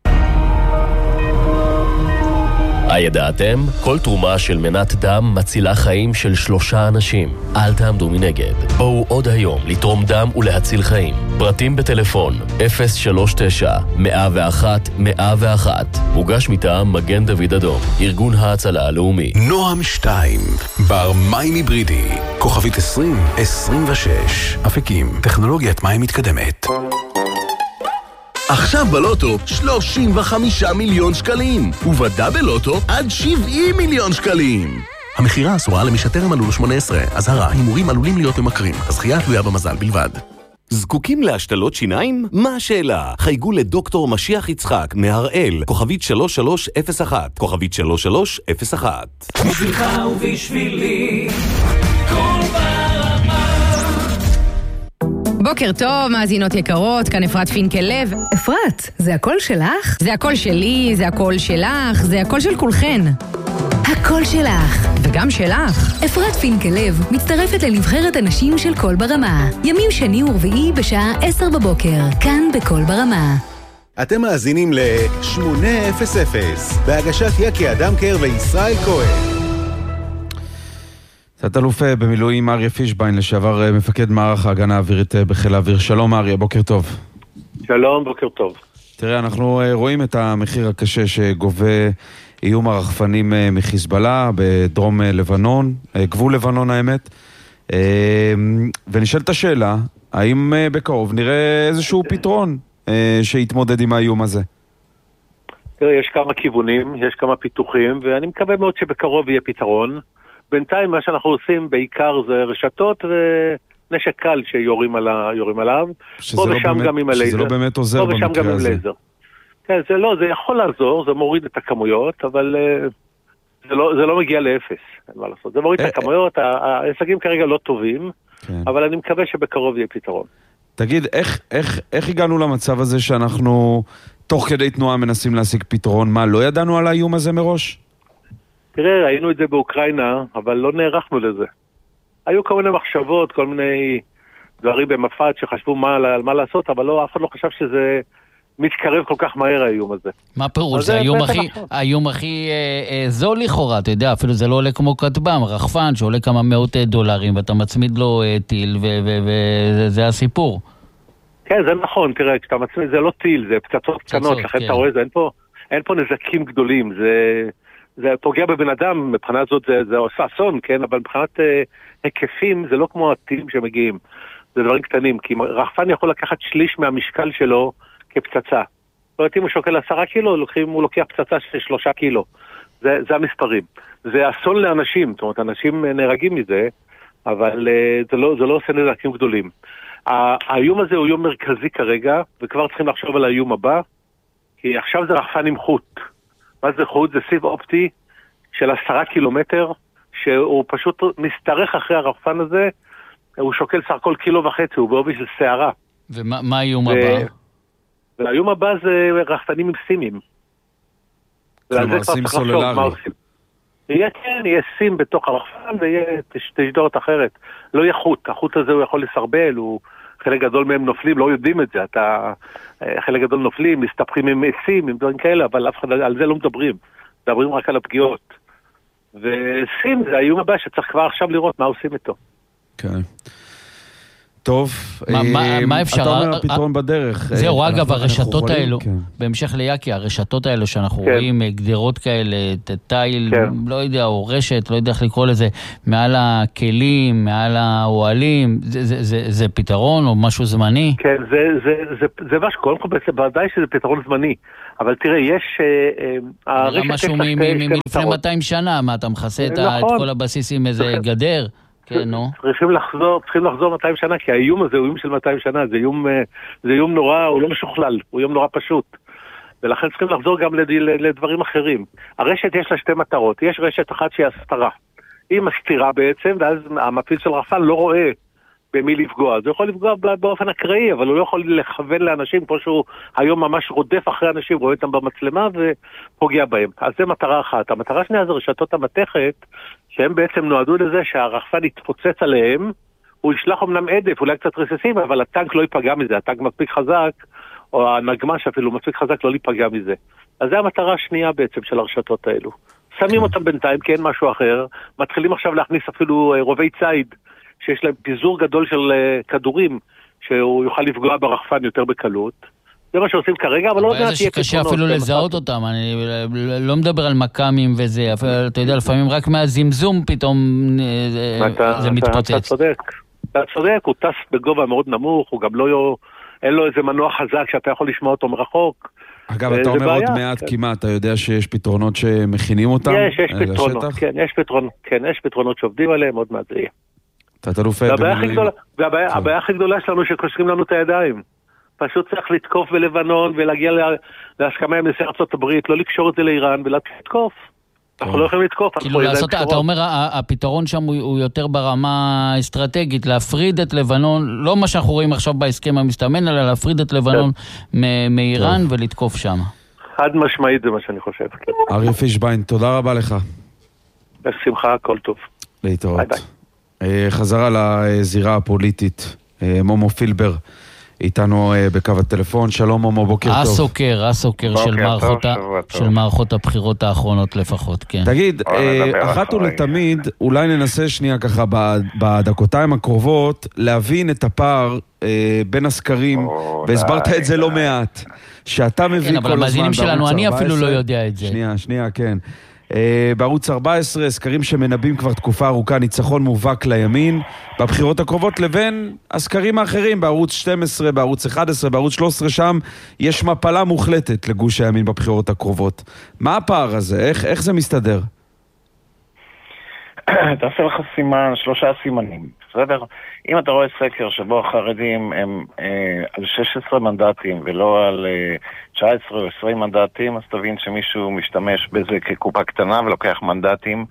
הידעתם? כל תרומה של מנת דם מצילה חיים של שלושה אנשים. אל תעמדו מנגד. בואו עוד היום לתרום דם ולהציל חיים. פרטים בטלפון אפס שלוש תשע מאה ואחת מאה ואחת. מוגש מטעם מגן דוד אדום, ארגון ההצלה הלאומי. נועם שתיים, בר מים היברידי, כוכבית עשרים עשרים ושש. אפיקים, טכנולוגיית מים מתקדמת. עכשיו בלוטו שלושים וחמישה מיליון שקלים, ובדאבל לוטו עד שבעים מיליון שקלים. המחירה אסורה למי שטרם מלאו לו שמונה עשרה. אזהרה, הימורים עלולים להיות ממכרים. הזכייה תלויה במזל בלבד. זקוקים להשתלות שיניים? מה השאלה? חייגו לדוקטור משיח יצחק מהראל, כוכבית שלוש שלוש אפס אחת, כוכבית שלוש שלוש אפס אחת. בשבילך ובשבילי כל ברמה. בוקר טוב, מאזינות יקרות, כאן אפרת פינקל-לב. אפרת, זה הקול שלך? זה הקול שלי, זה הקול שלך, זה הקול של כולכן. הקול שלך. וגם שלך. אפרת פינקל-לב מצטרפת לנבחרת הנשים של קול ברמה. ימים שני ורביעי בשעה עשר בבוקר, כאן בקול ברמה. אתם מאזינים ל-שמונה אפס אפס, בהגשת יקי אדמקר וישראל כהן. תת אלוף במילואים אריה פישביין, לשעבר מפקד מערך ההגנה האווירית בחיל האוויר. שלום אריה, בוקר טוב. שלום, בוקר טוב. תראה, אנחנו רואים את המחיר הקשה שגובה איום הרחפנים מחיזבאללה בדרום לבנון, גבול לבנון האמת, ונשאלת השאלה, האם בקרוב נראה איזשהו פתרון שיתמודד עם האיום הזה? תראה, יש כמה כיוונים, יש כמה פיתוחים, ואני מקווה מאוד שבקרוב יהיה פתרון. בינתיים מה שאנחנו עושים בעיקר זה רשתות ונשק קל שיורים עליו, פה ושם גם עם הלייזר. שזה לא באמת עוזר במקרה הזה. כן, זה לא, זה יכול לעזור, זה מוריד את הכמויות, אבל זה לא, זה לא מגיע לאפס, אין מה לעשות. זה מוריד את הכמויות, ההישגים כרגע לא טובים, אבל אני מקווה שבקרוב יהיה פתרון. תגיד, איך, איך, איך הגענו למצב הזה שאנחנו תוך כדי תנועה מנסים להשיג פתרון? מה, לא ידענו על האיום הזה מראש? תראה, ראינו את זה באוקראינה, אבל לא נערכנו לזה. היו כל מיני מחשבות, כל מיני דברים במפת שחשבו מה, על מה לעשות, אבל לא, אף אחד לא חשב שזה מתקרב כל כך מהר האיום הזה. מה פירוש? זה האיום הכי, האיום הכי אה, אה, זול לכאורה, אתה יודע, אפילו זה לא עולה כמו כטב"ם, רחפן שעולה כמה מאות דולרים, ואתה מצמיד לו אה, טיל, וזה הסיפור. כן, זה נכון, תראה, כשאתה מצמיד, זה לא טיל, זה פצצות קטנות, לכן כן. אתה רואה, זה, אין פה, אין פה נזקים גדולים, זה... זה פוגע בבן אדם, מבחינת זאת זה, זה עושה אסון, כן? אבל מבחינת אה, היקפים זה לא כמו הטילים שמגיעים, זה דברים קטנים, כי רחפן יכול לקחת שליש מהמשקל שלו כפצצה. זאת אומרת, אם הוא שוקל עשרה קילו, לוקחים, הוא לוקח פצצה של שלושה קילו. זה, זה המספרים. זה אסון לאנשים, זאת אומרת, אנשים נהרגים מזה, אבל אה, זה, לא, זה לא עושה נזקים גדולים. האיום הזה הוא יום מרכזי כרגע, וכבר צריכים לחשוב על האיום הבא, כי עכשיו זה רחפן עם חוט. מה זה חוט? זה סיב אופטי של עשרה קילומטר, שהוא פשוט מסתרך אחרי הרחפן הזה, הוא שוקל סך הכל קילו וחצי, הוא בעובי של שערה. ומה האיום הבא? והאיום הבא זה רחפנים עם סימים. כלומר, סים סולולרי. יהיה כן, יהיה סים בתוך הרחפן, ויהיה תשדורת אחרת. לא יהיה חוט, החוט הזה הוא יכול לסרבל, הוא... חלק גדול מהם נופלים, לא יודעים את זה, אתה, חלק גדול נופלים, מסתפחים עם עצים, עם דברים כאלה, אבל אף אחד על זה לא מדברים, מדברים רק על הפגיעות. וסים זה האיום הבא שצריך כבר עכשיו לראות מה עושים איתו. כן. טוב, מה אפשר? אתה אומר פתרון בדרך. זהו, אגב, הרשתות האלו, בהמשך ליאקי, הרשתות האלו שאנחנו רואים, גדרות כאלה, תיל, לא יודע, או רשת, לא יודע איך לקרוא לזה, מעל הכלים, מעל האוהלים, זה פתרון או משהו זמני? כן, זה משהו, קודם כל, בוודאי שזה פתרון זמני, אבל תראה, יש... משהו מלפני מאתיים שנה, מה, אתה מכסה את כל הבסיס עם איזה גדר? כן, נו. צריכים לחזור, צריכים לחזור מאתיים שנה, כי האיום הזה הוא איום של מאתיים שנה, זה איום, זה איום נורא, הוא לא משוכלל, הוא איום נורא פשוט. ולכן צריכים לחזור גם לדברים אחרים. הרשת יש לה שתי מטרות, יש רשת אחת שהיא הסתרה. היא מסתירה בעצם, ואז המפעיל של רחפן לא רואה במי לפגוע. זה יכול לפגוע באופן אקראי, אבל הוא לא יכול לכוון לאנשים, כמו שהוא היום ממש רודף אחרי אנשים, רואה אותם במצלמה ופוגע בהם. אז זה מטרה אחת. המטרה שנייה זה רשתות המתכת, שהם בעצם נועדו לזה שהרחפן יתפוצץ עליהם, הוא ישלח אמנם עדף, אולי קצת רסיסים, אבל הטנק לא ייפגע מזה, הטנק מספיק חזק, או הנגמש אפילו מספיק חזק לא ייפגע מזה. אז זה המטרה השנייה בעצם של הרשתות האלו. שמים אותם בינתיים, כי אין משהו אחר, מתחילים עכשיו להכניס אפילו רובי צייד, שיש להם פיזור גדול של כדורים, שהוא יוכל לפגוע ברחפן יותר בקלות. זה מה שעושים כרגע, אבל לא יודע תהיה פתרונות. שקשה אפילו לזהות אותם, אני לא מדבר על מקמים וזה, אתה יודע, לפעמים רק מהזמזום פתאום זה מתפוצץ. אתה צודק, אתה צודק, הוא טס בגובה מאוד נמוך, הוא גם לא, אין לו איזה מנוע חזק שאתה יכול לשמוע אותו מרחוק. אגב, אתה אומר עוד מעט כמעט, אתה יודע שיש פתרונות שמכינים אותם? יש, יש פתרונות, כן, יש פתרונות, כן, יש פתרונות שעובדים עליהם, עוד מעט זה יהיה. והבעיה הכי גדולה שלנו שקושרים לנו את הידיים. פשוט צריך לתקוף בלבנון ולהגיע להסכמה עם נשיא ארצות הברית, לא לקשור את זה לאיראן ולתקוף. אנחנו לא יכולים לתקוף. כאילו לעשות, אתה אומר, הפתרון שם הוא יותר ברמה האסטרטגית, להפריד את לבנון, לא מה שאנחנו רואים עכשיו בהסכם המסתמן, אלא להפריד את לבנון מאיראן ולתקוף שם. חד משמעית זה מה שאני חושב. אריה פישביין, תודה רבה לך. בשמחה, הכל טוב. להתראות. חזרה לזירה הפוליטית, מומו פילבר איתנו בקו הטלפון. שלום מומו, בוקר טוב. הסוקר, הסוקר של מערכות, של מערכות הבחירות האחרונות לפחות, כן. תגיד, אחת ולתמיד, אולי ננסה שנייה ככה בדקותיים הקרובות, להבין את הפער בין הסקרים, והסברת את זה לא מעט, שאתה מביא כל הזמן. כן, אבל המאזינים שלנו, אני אפילו לא יודע את זה. שנייה, שנייה, כן. בערוץ ארבע עשרה, סקרים שמנבאים כבר תקופה ארוכה ניצחון מובהק לימין בבחירות הקרובות, לבין הסקרים האחרים בערוץ שתים עשרה, בערוץ אחת עשרה, בערוץ שלוש עשרה, שם יש מפלה מוחלטת לגוש הימין בבחירות הקרובות. מה הפער הזה? איך, איך זה מסתדר? תעשה לך סימן, שלושה סימנים, בסדר? אם אתה רואה סקר שבו החרדים הם אה, על שש עשרה מנדטים ולא על אה, תשע עשרה או עשרים מנדטים, אז תבין שמישהו משתמש בזה כקופה קטנה ולוקח מנדטים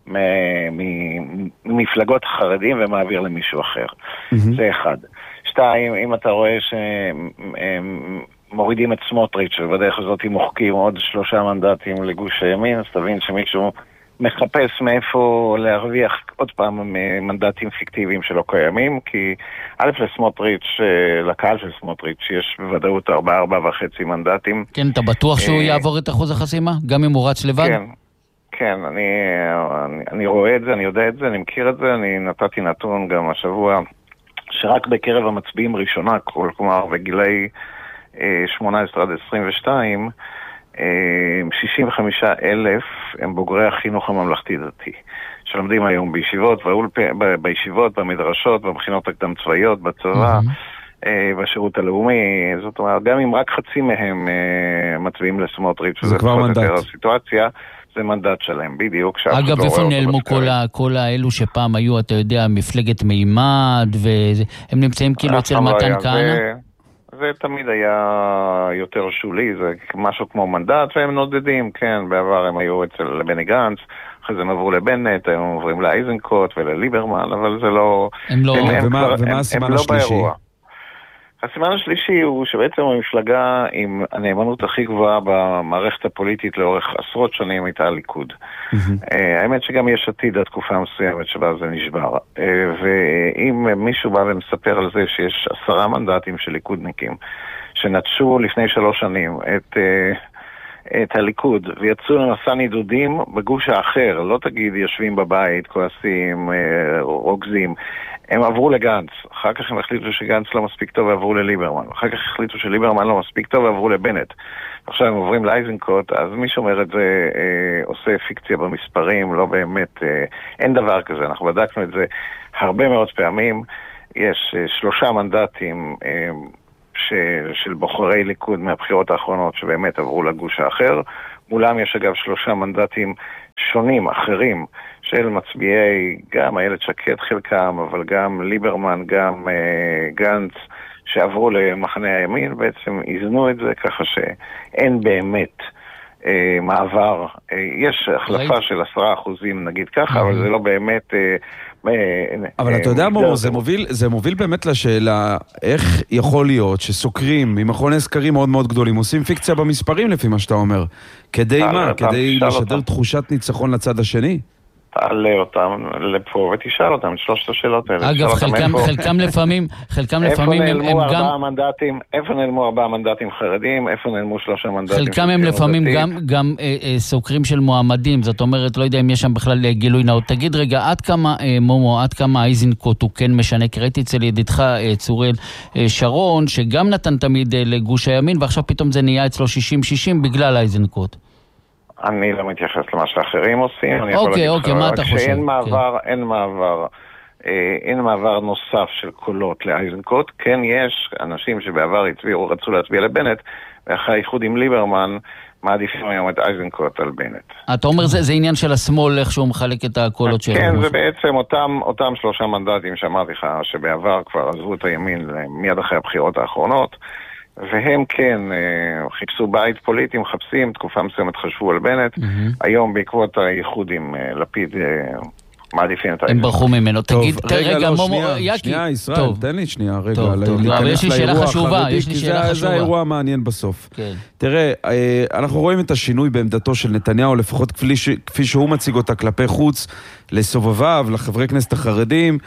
ממפלגות החרדים ומעביר למישהו אחר. Mm-hmm. זה אחד. שתיים, אם אתה רואה שהם מורידים את סמוטריץ' ובדרך הזאת מוחקים עוד שלושה מנדטים לגוש הימין, אז תבין שמישהו מחפש מאיפה להרוויח עוד פעם מנדטים פיקטיביים שלא קיימים, כי א' לסמוטריץ', לקהל של סמוטריץ', יש בוודאות ארבע, ארבע וחצי מנדטים. כן, אתה בטוח שהוא יעבור את אחוז החסימה? גם אם הוא רץ לבד? כן, כן, אני, אני, אני רואה את זה, אני יודע את זה, אני מכיר את זה, אני נתתי נתון גם השבוע, שרק בקרב המצביעים ראשונה, כלומר בגילי שמונה עשרה עד עשרים ושתיים, שישים וחמישה אלף הם בוגרי החינוך הממלכתי דתי שלומדים היום בישיבות, בישיבות, במדרשות, במכינות הקדם צבאיות, בצבא, בשירות הלאומי. זאת אומרת, גם אם רק חצי מהם מצביעים לסמוטריץ', זה כבר מנדט. הסיטואציה, זה מנדט שלהם, בדיוק. אגב, איפה נעלמו כל האלו שפעם היו, אתה יודע, מפלגת מימד, והם נמצאים כאילו אצל מתן כהנא? זה תמיד היה יותר שולי, זה משהו כמו מנדט, והם נודדים, כן, בעבר הם היו אצל בני גנץ, אחרי זה הם עברו לבנט, הם עוברים לאיזנקוט ולליברמן, אבל זה לא... הם לא... הם, הם, ומה, הם, ומה הסימן השלישי? באירוע. הסימן השלישי הוא שבעצם המפלגה עם הנאמנות הכי גבוהה במערכת הפוליטית לאורך עשרות שנים הייתה הליכוד. האמת שגם יש עתיד התקופה מסוימת שבה זה נשבר. ואם מישהו בא ומספר על זה שיש עשרה מנדטים של ליכודניקים שנטשו לפני שלוש שנים את, את הליכוד ויצאו למסע נידודים בגוש האחר, לא תגיד יושבים בבית, כועסים, רוגזים, הם עברו לגנץ, אחר כך הם החליטו שגנץ לא מספיק טוב ועברו לליברמן, אחר כך החליטו שליברמן לא מספיק טוב ועברו לבנט, עכשיו הם עוברים לאיזנקוט, אז מי שאומר את זה אה, עושה פיקציה במספרים, לא באמת, אה, אין דבר כזה, אנחנו בדקנו את זה הרבה מאוד פעמים, יש אה, שלושה מנדטים אה, ש, של בוחרי ליכוד מהבחירות האחרונות שבאמת עברו לגוש האחר, מולם יש אגב שלושה מנדטים שונים, אחרים, של מצביעי, גם איילת שקד חלקם, אבל גם ליברמן, גם אה, גנץ, שעברו למחנה הימין, בעצם איזנו את זה ככה שאין באמת אה, מעבר. אה, יש החלפה של עשרה אחוזים נגיד ככה, אבל זה לא באמת... אה, אבל אתה יודע מומו, זה מוביל, זה מוביל באמת לשאלה איך יכול להיות שסוקרים ממכוני סקרים מאוד מאוד גדולים עושים פיקציה במספרים לפי מה שאתה אומר. כדי מה? כדי לשדר תחושת ניצחון לצד השני? תעלה אותם לפה ותשאל אותם את שלושת השאלות האלה. אגב, חלקם, חלקם לפעמים, חלקם לפעמים הם, הם גם... מנדטים, איפה נעלמו ארבעה מנדטים חרדים, איפה נעלמו שלושה מנדטים... חלקם הם לפעמים גם, גם אה, אה, סוקרים של מועמדים, זאת אומרת, לא יודע אם יש שם בכלל גילוי נאות. תגיד רגע, עד כמה, אה, מומו, עד כמה איזנקוט הוא כן משנה? כי ראיתי אצל ידידך אה, צורל אה, שרון, שגם נתן תמיד אה, לגוש הימין, ועכשיו פתאום זה נהיה אצלו שישים שישים בגלל איזנקוט. אני לא מתייחס למה שאחרים עושים. אוקיי, אוקיי, מה אתה חושב? שאין מעבר, אין מעבר, אין מעבר נוסף של קולות לאיזנקוט. כן יש אנשים שבעבר הצביעו, רצו להצביע לבנט, ואחרי האיחוד עם ליברמן, מעדיפים היום את איזנקוט על בנט. אתה אומר זה, זה עניין של השמאל, איך שהוא מחלק את הקולות שלו. כן, זה בעצם אותם, אותם שלושה מנדטים שאמרתי לך, שבעבר כבר עזבו את הימין מיד אחרי הבחירות האחרונות, והם כן חיפשו בית פוליטי, מחפשים, תקופה מסוימת חשבו על בנט, היום בעקבות הייחוד עם לפיד מעדיפים את הם ברחו ממנו, תגיד, רגע, שנייה, ישראל, תן לי שנייה, רגע, יש לי שאלה חשובה, יש לי שאלה חשובה. זה האירוע המעניין בסוף. תראה, אנחנו רואים את השינוי בעמדתו של נתניהו, לפחות כפי שהוא מציג אותה כלפי חוץ, לסובביו, לחברי כנסת החרדים,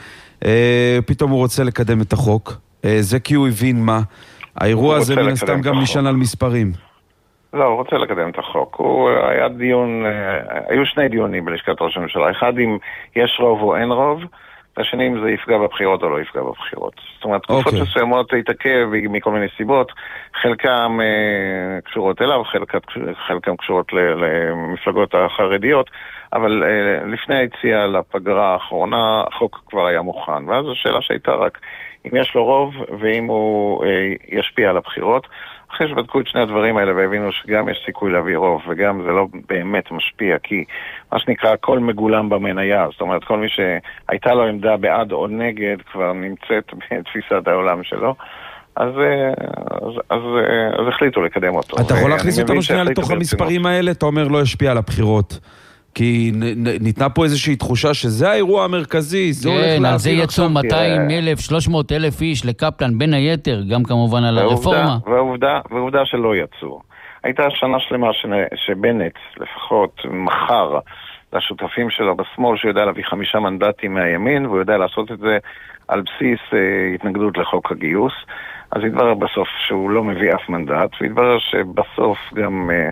פתאום הוא רוצה לקדם את החוק, זה כי הוא הבין מה. האירוע הזה מן הסתם גם נשען על מספרים. לא, הוא רוצה לקדם את החוק. הוא היה דיון, היו שני דיונים בלשכת ראש הממשלה. אחד אם יש רוב או אין רוב, והשני אם זה יפגע בבחירות או לא יפגע בבחירות. זאת אומרת, תקופות מסוימות להתעכב מכל מיני סיבות, חלקם קשורות אליו, חלקם קשורות למפלגות החרדיות, אבל לפני היציאה לפגרה האחרונה, החוק כבר היה מוכן. ואז השאלה שהייתה רק אם יש לו רוב ואם הוא ישפיע על הבחירות. אחרי שבדקו את שני הדברים האלה והבינו שגם יש סיכוי להביא רוב וגם זה לא באמת משפיע, כי מה שנקרא הכל מגולם במניה, זאת אומרת כל מי שהייתה לו עמדה בעד או נגד כבר נמצאת בתפיסת העולם שלו, אז, אז, אז, אז החליטו לקדם אותו. אתה יכול להכניס אותנו שנייה לתוך המספרים האלה? אתה אומר לא ישפיע על הבחירות. כי ניתנה פה איזושהי תחושה שזה האירוע המרכזי, זה הולך להעביר עכשיו. זה יצאו מאתיים אלף, שלוש מאות אלף איש לקפלן, בין היתר, גם כמובן על הרפורמה. ועובדה, ועובדה שלא יצאו. הייתה שנה שלמה שבנט לפחות מחר לשותפים שלו בשמאל, שהוא יודע להביא חמישה מנדטים מהימין, והוא יודע לעשות את זה על בסיס אה, התנגדות לחוק הגיוס. אז התברר בסוף שהוא לא מביא אף מנדט, והתברר שבסוף גם... אה,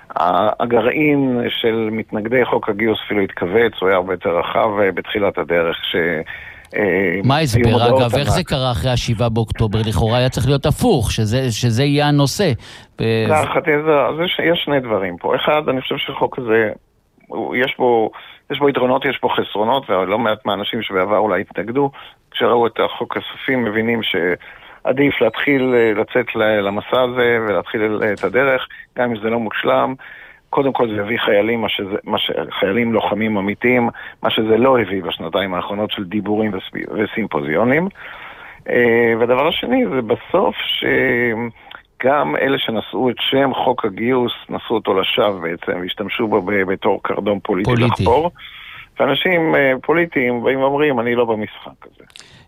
הגרעין של מתנגדי חוק הגיוס אפילו התכווץ, הוא היה הרבה יותר רחב בתחילת הדרך ש... מה הסבר אגב? איך זה קרה אחרי השבעה באוקטובר? לכאורה היה צריך להיות הפוך, שזה, שזה יהיה הנושא. להערכתי, יש שני דברים פה. אחד, אני חושב שחוק הזה, יש בו, יש בו יתרונות, יש בו חסרונות, ולא מעט מהאנשים שבעבר אולי התנגדו, כשראו את החוק הסופי, מבינים ש... עדיף להתחיל לצאת למסע הזה ולהתחיל את הדרך, גם אם זה לא מושלם. קודם כל זה הביא חיילים, מה שזה, מה ש... חיילים לוחמים אמיתיים, מה שזה לא הביא בשנתיים האחרונות של דיבורים וסימפוזיונים. והדבר השני זה בסוף שגם אלה שנשאו את שם חוק הגיוס, נשאו אותו לשווא בעצם, והשתמשו בו בתור קרדום פוליטי, פוליטי. לחפור. ואנשים פוליטיים באים ואומרים, אני לא במשחק הזה.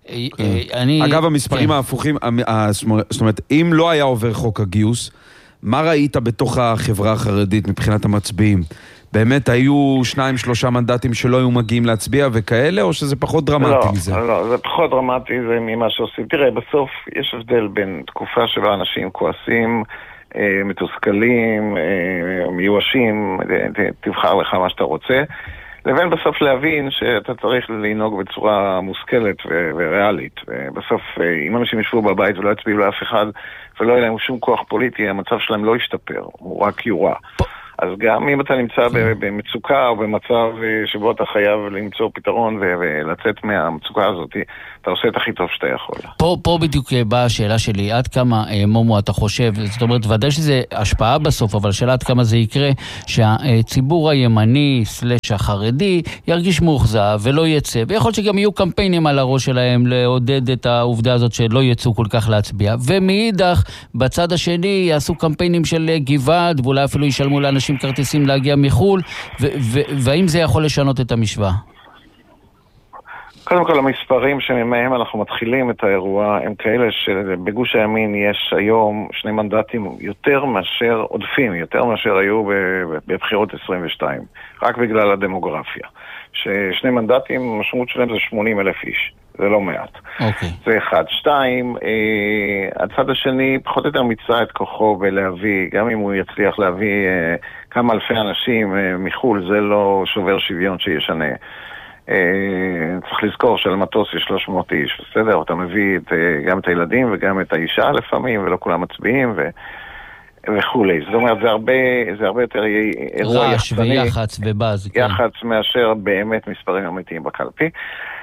אגב, המספרים ההפוכים, זאת אומרת, אם לא היה עובר חוק הגיוס, מה ראית בתוך החברה החרדית מבחינת המצביעים? באמת היו שניים, שלושה מנדטים שלא היו מגיעים להצביע וכאלה, או שזה פחות דרמטי מזה? לא, לא, זה פחות דרמטי, זה ממה שעושים. תראה, בסוף יש הבדל בין תקופה שבה אנשים כועסים, מתוסכלים, מיואשים, תבחר לך מה שאתה רוצה, לבין בסוף להבין שאתה צריך לנהוג בצורה מושכלת וריאלית. בסוף, אם אנשים ישבו בבית ולא יצביעו לאף אחד, ולא יהיה להם שום כוח פוליטי, המצב שלהם לא ישתפר, הוא רק יורע. אז גם אם אתה נמצא במצוקה או במצב שבו אתה חייב למצוא פתרון ולצאת מהמצוקה הזאת, אתה עושה את הכי טוב שאתה יכול. פה, פה בדיוק באה השאלה שלי, עד כמה, מומו, אתה חושב, זאת אומרת, ודאי שזה השפעה בסוף, אבל השאלה עד כמה זה יקרה, שהציבור הימני סלש החרדי ירגיש מאוכזב ולא יצא, ויכול להיות שגם יהיו קמפיינים על הראש שלהם לעודד את העובדה הזאת שלא יצאו כל כך להצביע, ומאידך, בצד השני יעשו קמפיינים של גבעת, ואולי אפילו ישלמו לאנשים כרטיסים להגיע מחול, והאם זה יכול לשנות את המשוואה? קודם כל, המספרים שמהם אנחנו מתחילים את האירוע הם כאלה שבגוש הימין יש היום שני מנדטים יותר מאשר עודפים, יותר מאשר היו בבחירות עשרים ושתיים, רק בגלל הדמוגרפיה. ששני מנדטים, המשמעות שלהם זה שמונים אלף איש, זה לא מעט. אוקיי. זה אחד. שתיים, אה, הצד השני פחות או יותר מצא את כוחו בלהביא, גם אם הוא יצליח להביא אה, כמה אלפי אנשים אה, מחול, זה לא שובר שוויון שישנה. צריך לזכור שלמטוס יש שלוש מאות איש, בסדר? אתה מביא את, גם את הילדים וגם את האישה לפעמים, ולא כולם מצביעים ו... וכולי. זאת אומרת, זה הרבה, זה הרבה יותר אירוע רעש ויחץ ובאז. יחץ כן. מאשר באמת מספרים אמיתיים בקלפי.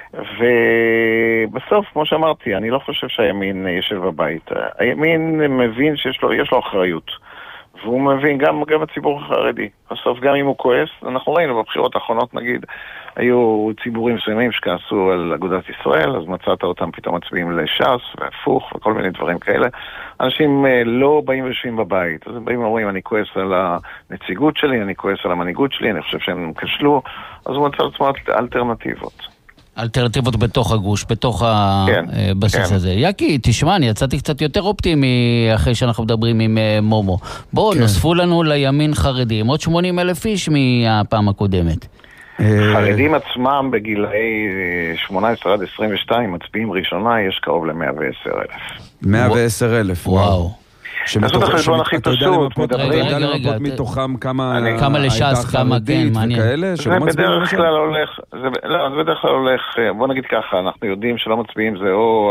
ובסוף, כמו שאמרתי, אני לא חושב שהימין יושב בבית. הימין מבין שיש לו, יש לו אחריות. והוא מבין גם, גם הציבור החרדי. בסוף, גם אם הוא כועס, אנחנו ראינו בבחירות האחרונות, נגיד, היו ציבורים מסוימים שכעסו על אגודת ישראל, אז מצאת אותם פתאום מצביעים לש"ס, והפוך, וכל מיני דברים כאלה. אנשים לא באים ויושבים בבית, אז הם באים ואומרים, אני כועס על הנציגות שלי, אני כועס על המנהיגות שלי, אני חושב שהם כשלו, אז הוא מצא עצמו אלטרנטיבות. אלטרנטיבות בתוך הגוש, בתוך כן, הבסיס כן. הזה. יקי, תשמע, אני יצאתי קצת יותר אופטימי אחרי שאנחנו מדברים עם מומו. בואו, כן. נוספו לנו לימין חרדים, עוד שמונים אלף איש מהפעם הקודמת. חרדים עצמם בגילאי שמונה עשרה עד עשרים ושתיים, מצביעים ראשונה, יש קרוב ל-מאה ועשר אלף. מאה ועשר אלף, וואו. לעשות החשבון הכי פשוט, אתה יודע למפות מתוכם כמה לש"ס, כמה כן, מעניין. זה בדרך כלל הולך, לא, זה בדרך כלל הולך, בוא נגיד ככה, אנחנו יודעים שלא מצביעים זה או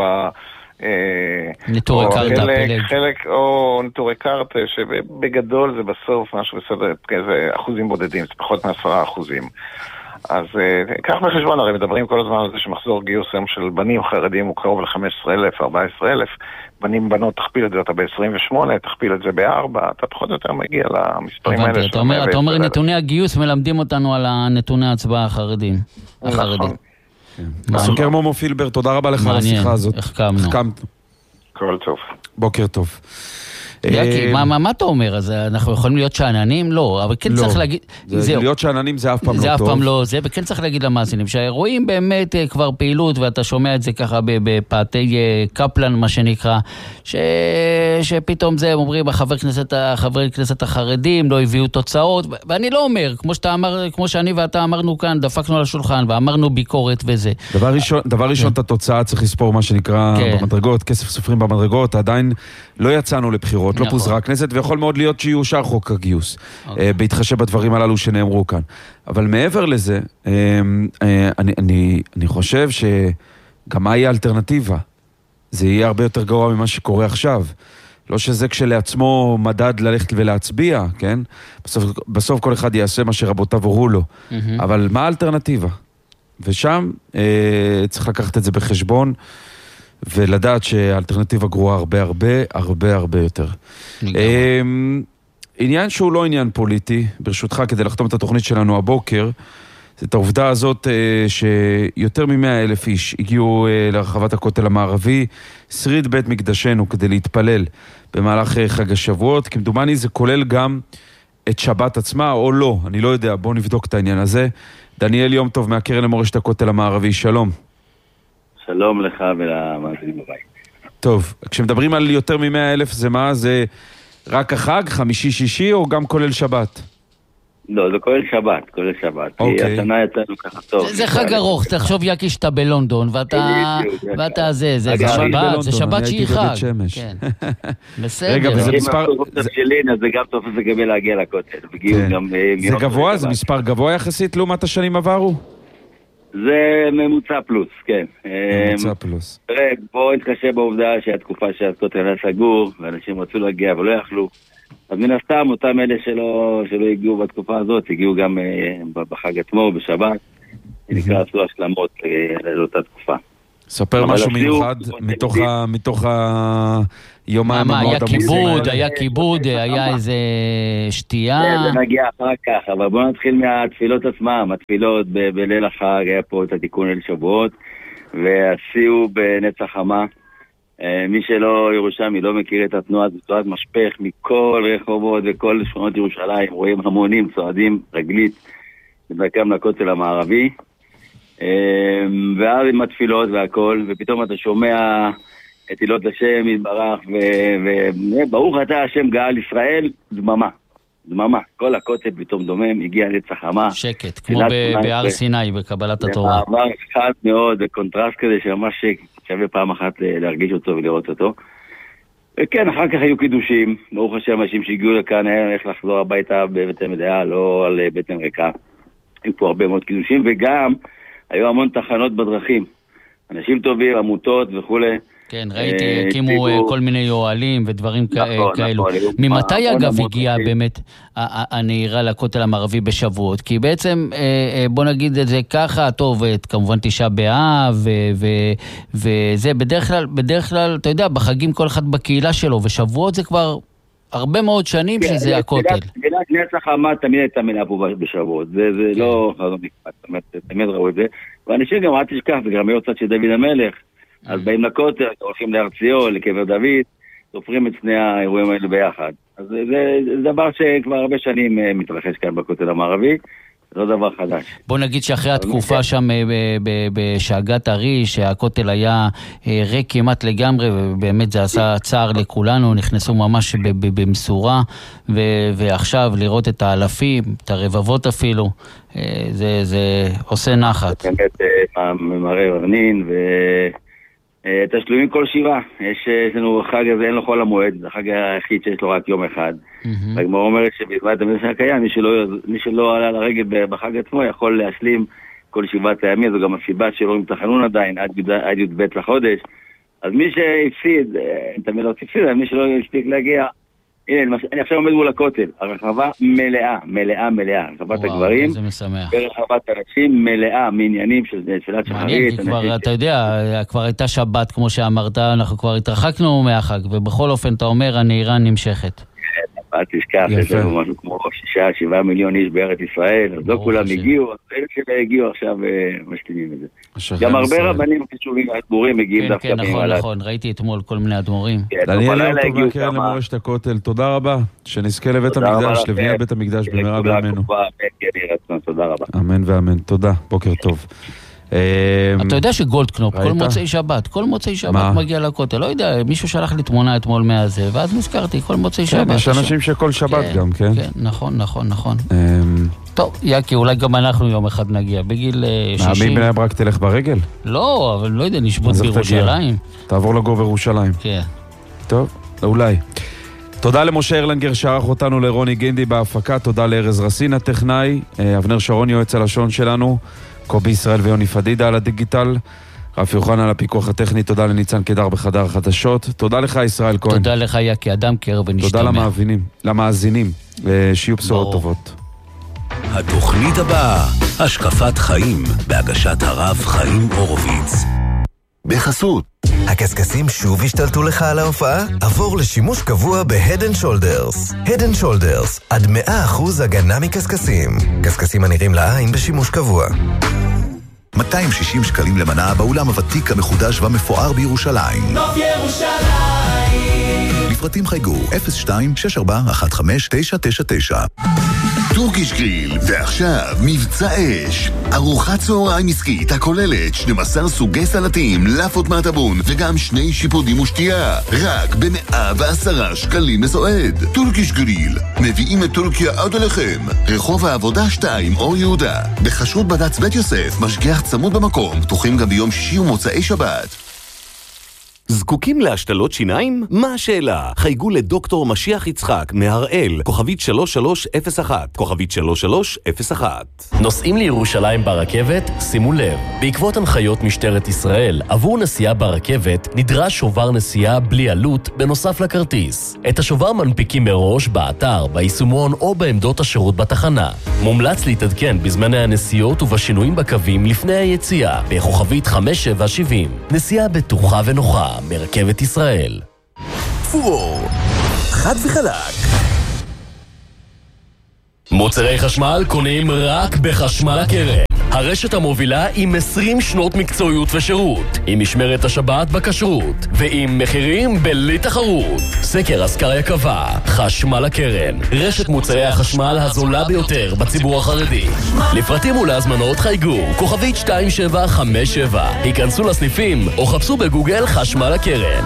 נטורי קרתא, פלג. חלק, או נטורי קרתא, שבגדול זה בסוף משהו בסדר, זה אחוזים בודדים, זה פחות מעשרה אחוזים. אז כך בחשבון, הרי מדברים כל הזמן על זה שמחזור גיוס היום של בנים חרדים הוא קרוב ל-חמישה עשר אלף, ארבעה עשר אלף, בנים בנות תכפיל את זה, אתה ב-עשרים ושמונה, תכפיל את זה ב-ארבע, אתה פחות או יותר מגיע למספרים האלה. אתה אומר, אתה אומר נתוני הגיוס מלמדים אותנו על נתוני ההצבעה החרדים. החרדים. סוקר מומו פילבר, תודה רבה לך על השיחה הזאת. החכמת. כל טוב. בוקר טוב. יקי, מה אתה אומר? אז אנחנו יכולים להיות שעננים? לא, אבל כן צריך להגיד... להיות שעננים זה אף פעם לא טוב. זה אף פעם לא זה, וכן צריך להגיד למאזינים, שהאירועים באמת כבר פעילות, ואתה שומע את זה ככה בפאתי קפלן, מה שנקרא, שפתאום זה, הם אומרים, החברי כנסת החרדים לא הביאו תוצאות, ואני לא אומר, כמו שאני ואתה אמרנו כאן, דפקנו על השולחן, ואמרנו ביקורת וזה. דבר ראשון, את התוצאה צריך לספור מה שנקרא במדרגות, כסף סופרים במדרגות, עדיין לא יצאנו לבחירות, לא פוזרה הכנסת, ויכול מאוד להיות שיאושר חוק הגיוס, בהתחשב בדברים הללו שנאמרו כאן. אבל מעבר לזה, אני חושב שגם מה יהיה האלטרנטיבה? זה יהיה הרבה יותר גרוע ממה שקורה עכשיו. לא שזה כשלעצמו מדד ללכת ולהצביע, כן? בסוף, בסוף כל אחד יעשה מה שרבותיו הורו לו. אבל מה האלטרנטיבה? ושם צריך לקחת את זה בחשבון, ולדעת שהאלטרנטיבה גרועה הרבה הרבה הרבה הרבה יותר. עניין שהוא לא עניין פוליטי, ברשותך, כדי לחתום את התוכנית שלנו הבוקר, זה את העובדה הזאת שיותר ממאה אלף איש הגיעו לרחבת הכותל המערבי, שריד בית מקדשנו, כדי להתפלל במהלך חג השבועות. כמדומני זה כולל גם את שבת עצמה, או לא, אני לא יודע, בואו נבדוק את העניין הזה. דניאל יום טוב מהקרן למורשת הכותל המערבי, שלום. שלום לך ולמאזינים בבית. טוב, כשמדברים על יותר ממאה אלף, זה מה? זה רק החג, חמישי, שישי, או גם כולל שבת? לא, זה כולל שבת, כולל שבת. כי השנה יצאנו ככה טוב. זה חג ארוך, תחשוב יקי שאתה בלונדון, ואתה זה, זה שבת, זה שבת שהיא חג. בסדר. רגע, וזה מספר... אז זה גם טוב לגבי להגיע לכותל. זה גבוה? זה מספר גבוה יחסית לעומת השנים עברו? זה ממוצע פלוס, כן. ממוצע פלוס. תראה, בואו נתקשה בעובדה שהתקופה שהכותל היה סגור, ואנשים רצו להגיע ולא יכלו. אז מן הסתם, אותם אלה שלא, שלא הגיעו בתקופה הזאת, הגיעו גם uh, בחג עצמו, בשבת, נקרא עשו השלמות uh, לאותה תקופה. ספר משהו מיוחד מתוך, ה, מתוך היומיים מה, היה כיבוד, היה כיבוד, היה איזה שתייה? זה נגיע אחר כך, אבל בואו נתחיל מהתפילות עצמם. התפילות ב- בליל החג היה פה את התיקון אל שבועות, ועשיו בנצח חמה. מי שלא ירושלמי לא מכיר את התנועה, זו תנועת משפך מכל רחובות וכל שכונות ירושלים, רואים המונים צועדים רגלית בדרכם לכותל המערבי, ואז עם התפילות והכל, ופתאום אתה שומע את תהילות לשם יתברך, וברוך אתה השם גאל ישראל, דממה, דממה, כל הכותל פתאום דומם, הגיע נצח חמה, שקט, כמו בהר סיני בקבלת התורה. זה מעבר חד מאוד, בקונטרסט כזה שממש שווה פעם אחת להרגיש אותו ולראות אותו. וכן, אחר כך היו קידושים, ברוך השם, אנשים שהגיעו לכאן, היה איך לחזור הביתה בבטן מלאה, לא על בטן ריקה. היו פה הרבה מאוד קידושים, וגם היו המון תחנות בדרכים. אנשים טובים, עמותות וכולי. כן, ראיתי, הקימו כל מיני אוהלים ודברים כאלו. ממתי אגב הגיעה באמת הנהירה לכותל המערבי בשבועות? כי בעצם, בוא נגיד את זה ככה, טוב, כמובן תשעה באב, וזה בדרך כלל, בדרך כלל, אתה יודע, בחגים כל אחד בקהילה שלו, ושבועות זה כבר הרבה מאוד שנים שזה הכותל. תפילת נצח חמה תמיד הייתה מילה פה בשבועות, זה לא חזון נקפת, תמיד ראו את זה, ואנשים גם אל תשכח, וגם היו צד של דוד המלך, אז באים לכותל, הולכים לארציו, לקבר דוד, סופרים את שני האירועים האלו ביחד. אז זה, זה דבר שכבר הרבה שנים מתרחש כאן בכותל המערבי, זה לא דבר חדש. בוא נגיד שאחרי התקופה שם בשאגת ארי, שהכותל היה ריק כמעט לגמרי, ובאמת זה עשה צער לכולנו, נכנסו ממש במסורה, ועכשיו לראות את האלפים, את הרבבות אפילו, זה, זה עושה נחת. באמת ממראה רנין ו... תשלומים כל שבעה, יש לנו חג הזה, אין לו חול המועד, זה החג היחיד שיש לו רק יום אחד. והגמרא אומרת שבזמן המדרש הקיים, מי שלא עלה לרגל בחג עצמו יכול להשלים כל שבעת הימים, זו גם הסיבה שלא עם תחנון עדיין, עד י"ב לחודש. אז מי שהפסיד, תמיד לא תפסיד, מי שלא הספיק להגיע, הנה, אני עכשיו עומד מול הכותל, הרחבה מלאה, מלאה, מלאה, רחבת הגברים, ורחבת הנשים מלאה, מעניינים של תפילת שחרית. אתה יודע, כבר הייתה שבת, כמו שאמרת, אנחנו כבר התרחקנו מהחג, ובכל אופן, אתה אומר, הנהירה נמשכת. אל תשכח, יש לנו משהו כמו שישה, שבעה מיליון איש בארץ ישראל, אז לא כולם הגיעו, אז אלה שלא הגיעו עכשיו משתינים את זה. גם הרבה רבנים חשובים והדבורים מגיעים דווקא כן, נכון, נכון, ראיתי אתמול כל מיני אדמו"רים. דניאל ירטוב מהקרן למורשת הכותל, תודה רבה, שנזכה לבית המקדש, לבניית בית המקדש במהרה בימינו. תודה רבה. אמן ואמן, תודה, בוקר טוב. אתה יודע שגולדקנופ, כל מוצאי שבת, כל מוצאי שבת מגיע לכותל, לא יודע, מישהו שלח לי תמונה אתמול מהזה, ואז נזכרתי, כל מוצאי שבת. יש אנשים שכל שבת גם, כן? כן, נכון, נכון, נכון. טוב, יקי, אולי גם אנחנו יום אחד נגיע, בגיל שישים. מי בני ברק תלך ברגל? לא, אבל לא יודע, נשבות בירושלים. תעבור לגור בירושלים. כן. טוב, אולי. תודה למשה ארלנגר שערך אותנו, לרוני גינדי בהפקה, תודה לארז רסין הטכנאי, אבנר שרון יועץ הלשון שלנו, קובי ישראל ויוני פדידה על הדיגיטל, רפי יוחנן על הפיקוח הטכני, תודה לניצן קדר בחדר החדשות, תודה לך ישראל כהן. תודה לך יקי אדם קר ונשתמע. תודה למאזינים, למאזינים, שיהיו בשורות טובות. התוכנית הבאה, השקפת חיים, בהגשת הרב חיים הורוביץ. בחסות. הקסקסים שוב השתלטו לך על ההופעה? עבור לשימוש קבוע ב-Head and Shoulders. Head and Shoulders, עד מאה אחוז הגנה מקסקסים. קסקסים הנראים לעין בשימוש קבוע. מאתיים ושישים שקלים למנה באולם הוותיק המחודש והמפואר בירושלים. נוף ירושלים. לפרטים חייגו אפס שתיים שש ארבע אחת חמש תשע תשע תשע. טורקיש גריל, ועכשיו מבצע אש. ארוחת צהריים עסקית הכוללת שנים עשר סוגי סלטים, לאפות מהטבון וגם שני שיפודים ושתייה. רק ב-מאה ועשרה שקלים לסועד. טורקיש גריל, מביאים את טורקיה עד אליכם. רחוב העבודה שתיים, אור יהודה. בחשרות בד"ץ בית יוסף, משגיח צמוד במקום, פתוחים גם ביום שישי ומוצאי שבת. זקוקים להשתלות שיניים? מה השאלה? חייגו לדוקטור משיח יצחק מהראל, כוכבית שלוש שלוש אפס אחת, כוכבית שלוש שלוש אפס אחת. נוסעים לירושלים ברכבת? שימו לב, בעקבות הנחיות משטרת ישראל, עבור נסיעה ברכבת נדרש שובר נסיעה בלי עלות בנוסף לכרטיס. את השובר מנפיקים מראש באתר, ביישומון או בעמדות השירות בתחנה. מומלץ להתעדכן בזמני הנסיעות ובשינויים בקווים לפני היציאה, בכוכבית חמש שבע שבעים. נסיעה בטוחה ונוחה מרכבת ישראל. פור, חד וחלק. מוצרי חשמל קונים רק בחשמל הקרן. הרשת המובילה עם עשרים שנות מקצועיות ושירות, עם משמרת השבת בכשרות, ועם מחירים בלי תחרות. סקר אסקריה קבע, חשמל הקרן, רשת מוצרי החשמל הזולה ביותר בציבור החרדי. לפרטים ולהזמנות חייגו, כוכבית שתיים שבע חמש שבע. היכנסו לסניפים או חפשו בגוגל חשמל הקרן.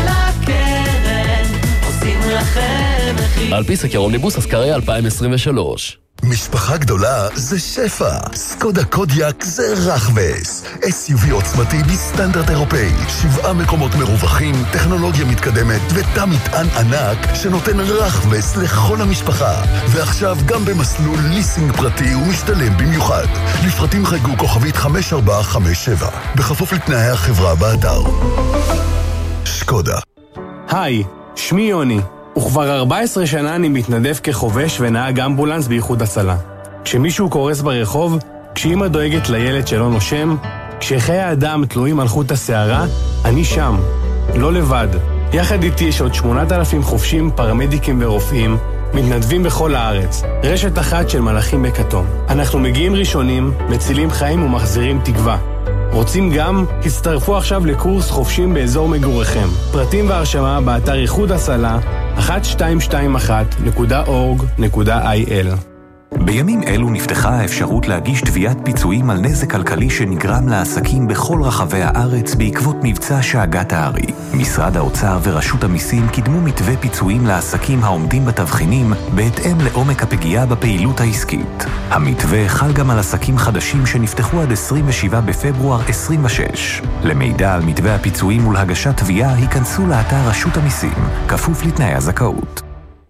על פי סקר אומניבוס אסקריה אלפיים עשרים ושלוש. משפחה גדולה זה שפע. סקודה קודיאק זה רחבס. אס יו וי עוצמתי בסטנדרט אירופאי. שבעה מקומות מרווחים, טכנולוגיה מתקדמת ותא מטען ענק שנותן רחבס לכל המשפחה. ועכשיו גם במסלול ליסינג פרטי ומשתלם במיוחד. לפרטים חייגו כוכבית חמש ארבע חמש שבע. בכפוף לתנאי החברה באתר. שקודה. היי, שמי יוני. וכבר ארבע עשרה שנה אני מתנדב כחובש ונהג אמבולנס באיחוד הצלה. כשמישהו קורס ברחוב, כשאמא דואגת לילד שלא נושם, כשחיי האדם תלויים על חוט השערה, אני שם, לא לבד. יחד איתי יש עוד שמונת אלפים חובשים, פרמדיקים ורופאים, מתנדבים בכל הארץ. רשת אחת של מלאכים בכתום. אנחנו מגיעים ראשונים, מצילים חיים ומחזירים תקווה. רוצים גם? הצטרפו עכשיו לקורס חופשים באזור מגוריכם. פרטים והרשמה באתר איחוד הצלה אחת שתיים שתיים אחת נקודה אורג נקודה איי אל. בימים אלו נפתחה האפשרות להגיש תביעת פיצויים על נזק כלכלי שנגרם לעסקים בכל רחבי הארץ בעקבות מבצע שאגת הארי. משרד האוצר ורשות המיסים קידמו מתווה פיצויים לעסקים העומדים בתבחינים בהתאם לעומק הפגיעה בפעילות העסקית. המתווה חל גם על עסקים חדשים שנפתחו עד עשרים ושבעה בפברואר עשרים ושש. למידע על מתווה הפיצויים ולהגשת תביעה היכנסו לאתר רשות המיסים, כפוף לתנאי הזכאות.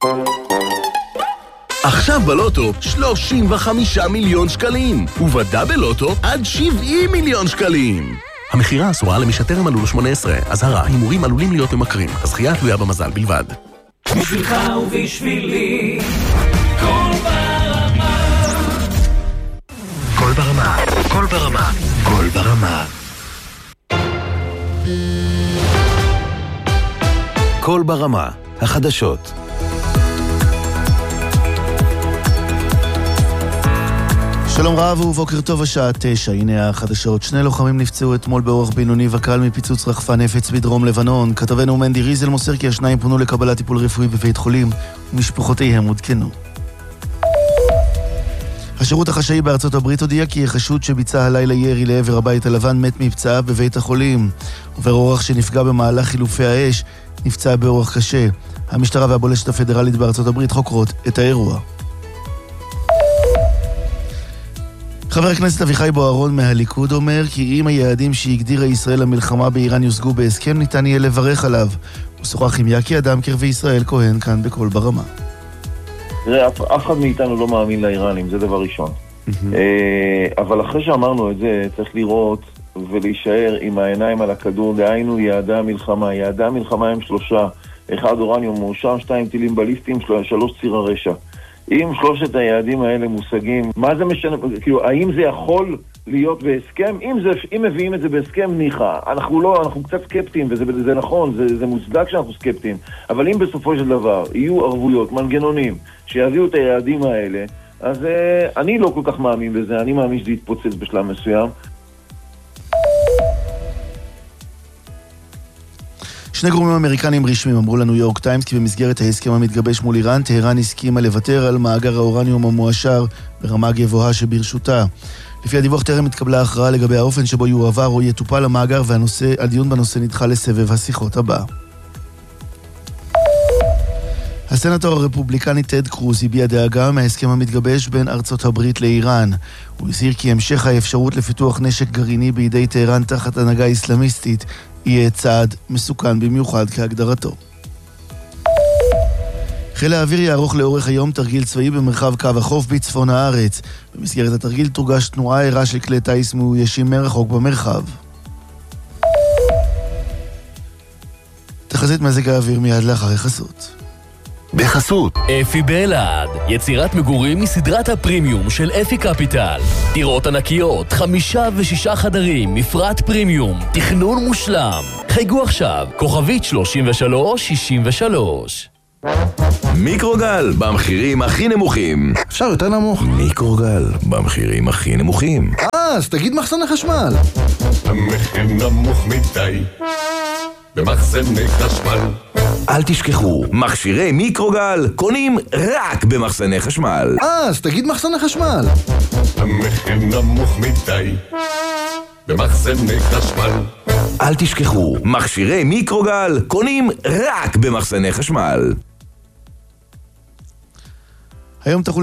עכשיו בלוטו שלושים וחמישה מיליון שקלים, ובדה בלוטו עד שבעים מיליון שקלים. המחירה אסורה למי שטרם מלאו לו שמונה עשרה. אזהרה, הימורים עלולים להיות ממכרים. הזכייה תלויה במזל בלבד. בשבילך ובשבילי, כל ברמה. כל ברמה, כל ברמה, כל ברמה. כל ברמה, החדשות. שלום רב ובוקר טוב, השעה תשע, הנה החדשות. שני לוחמים נפצעו אתמול באורח בינוני וקל מפיצוץ רחפן נפץ בדרום לבנון. כתבנו מנדי ריזל מוסר כי השניים פונו לקבלת טיפול רפואי בבית חולים ומשפחותיהם עודכנו. השירות החשאי בארצות הברית הודיע כי החשוד שביצע הלילה ירי לעבר הבית הלבן מת מפצעיו בבית החולים. עובר אורח שנפגע במהלך חילופי האש נפצע באורח קשה. המשטרה והבולשת הפדרלית בארצות הברית חוקרות את האירוע. חבר הכנסת אביחי בוארון מהליכוד אומר כי אם היעדים שהגדירה ישראל למלחמה באיראן יושגו בהסכם ניתן יהיה לברך עליו. הוא שוחח עם יקי אדמקר וישראל כהן כאן בכל ברמה. תראה, אף, אף אחד מאיתנו לא מאמין לאיראנים, זה דבר ראשון. אבל אחרי שאמרנו את זה, צריך לראות ולהישאר עם העיניים על הכדור, דהיינו יעדי המלחמה. יעדי המלחמה הם שלושה, אחד אורניום מאושר, שתיים טילים בליסטיים, שלוש ציר הרשע. אם שלושת היעדים האלה מושגים, מה זה משנה, כאילו, האם זה יכול להיות בהסכם? אם, זה, אם מביאים את זה בהסכם, ניחה. אנחנו לא, אנחנו קצת סקפטיים, וזה זה נכון, זה, זה מוצדק שאנחנו סקפטיים, אבל אם בסופו של דבר יהיו ערבויות, מנגנונים, שיביאו את היעדים האלה, אז uh, אני לא כל כך מאמין בזה, אני מאמין שזה יתפוצץ בשלב מסוים. שני גורמים אמריקנים רשמיים אמרו לניו יורק טיימס כי במסגרת ההסכם המתגבש מול איראן, טהרן הסכימה לוותר על מאגר האורניום המועשר ברמה גבוהה שברשותה. לפי הדיווח טרם התקבלה הכרעה לגבי האופן שבו יועבר או יטופל המאגר, והדיון בנושא נדחה לסבב השיחות הבא. הסנטור הרפובליקני טד קרוז הביע דאגה מההסכם המתגבש בין ארצות הברית לאיראן. הוא הזהיר כי המשך האפשרות לפיתוח נשק גרעיני בידי טהרן תחת הנהגה איסלאמיסטית יהיה צעד מסוכן במיוחד כהגדרתו. חיל האוויר יערוך לאורך היום תרגיל צבאי במרחב קו החוף בצפון הארץ. במסגרת התרגיל תורגש תנועה ערה של כלי טיס מאוישים מרחוק במרחב. תחזית מזג האוויר מיד לאחר החסות. בחסות אפי באלעד, יצירת מגורים מסדרת הפרימיום של אפי קפיטל. דירות ענקיות, חמישה ושישה חדרים, מפרט פרימיום, תכנון מושלם. חייגו עכשיו, כוכבית שלושים ושלוש שישים ושלוש. מיקרוגל, במחירים הכי נמוכים. אפשר יותר נמוך. מיקרוגל, במחירים הכי נמוכים. אה, אז תגיד מחסן החשמל. המחיר נמוך מדי במחסני חשמל. אל תשכחו, מכשירי מיקרוגל קונים רק במחסני חשמל. אה, אז תגיד מחסן החשמל. המחיר נמוך מדי במחסני חשמל. אל תשכחו, מכשירי מיקרוגל קונים רק במחסני חשמל. היום תוכלו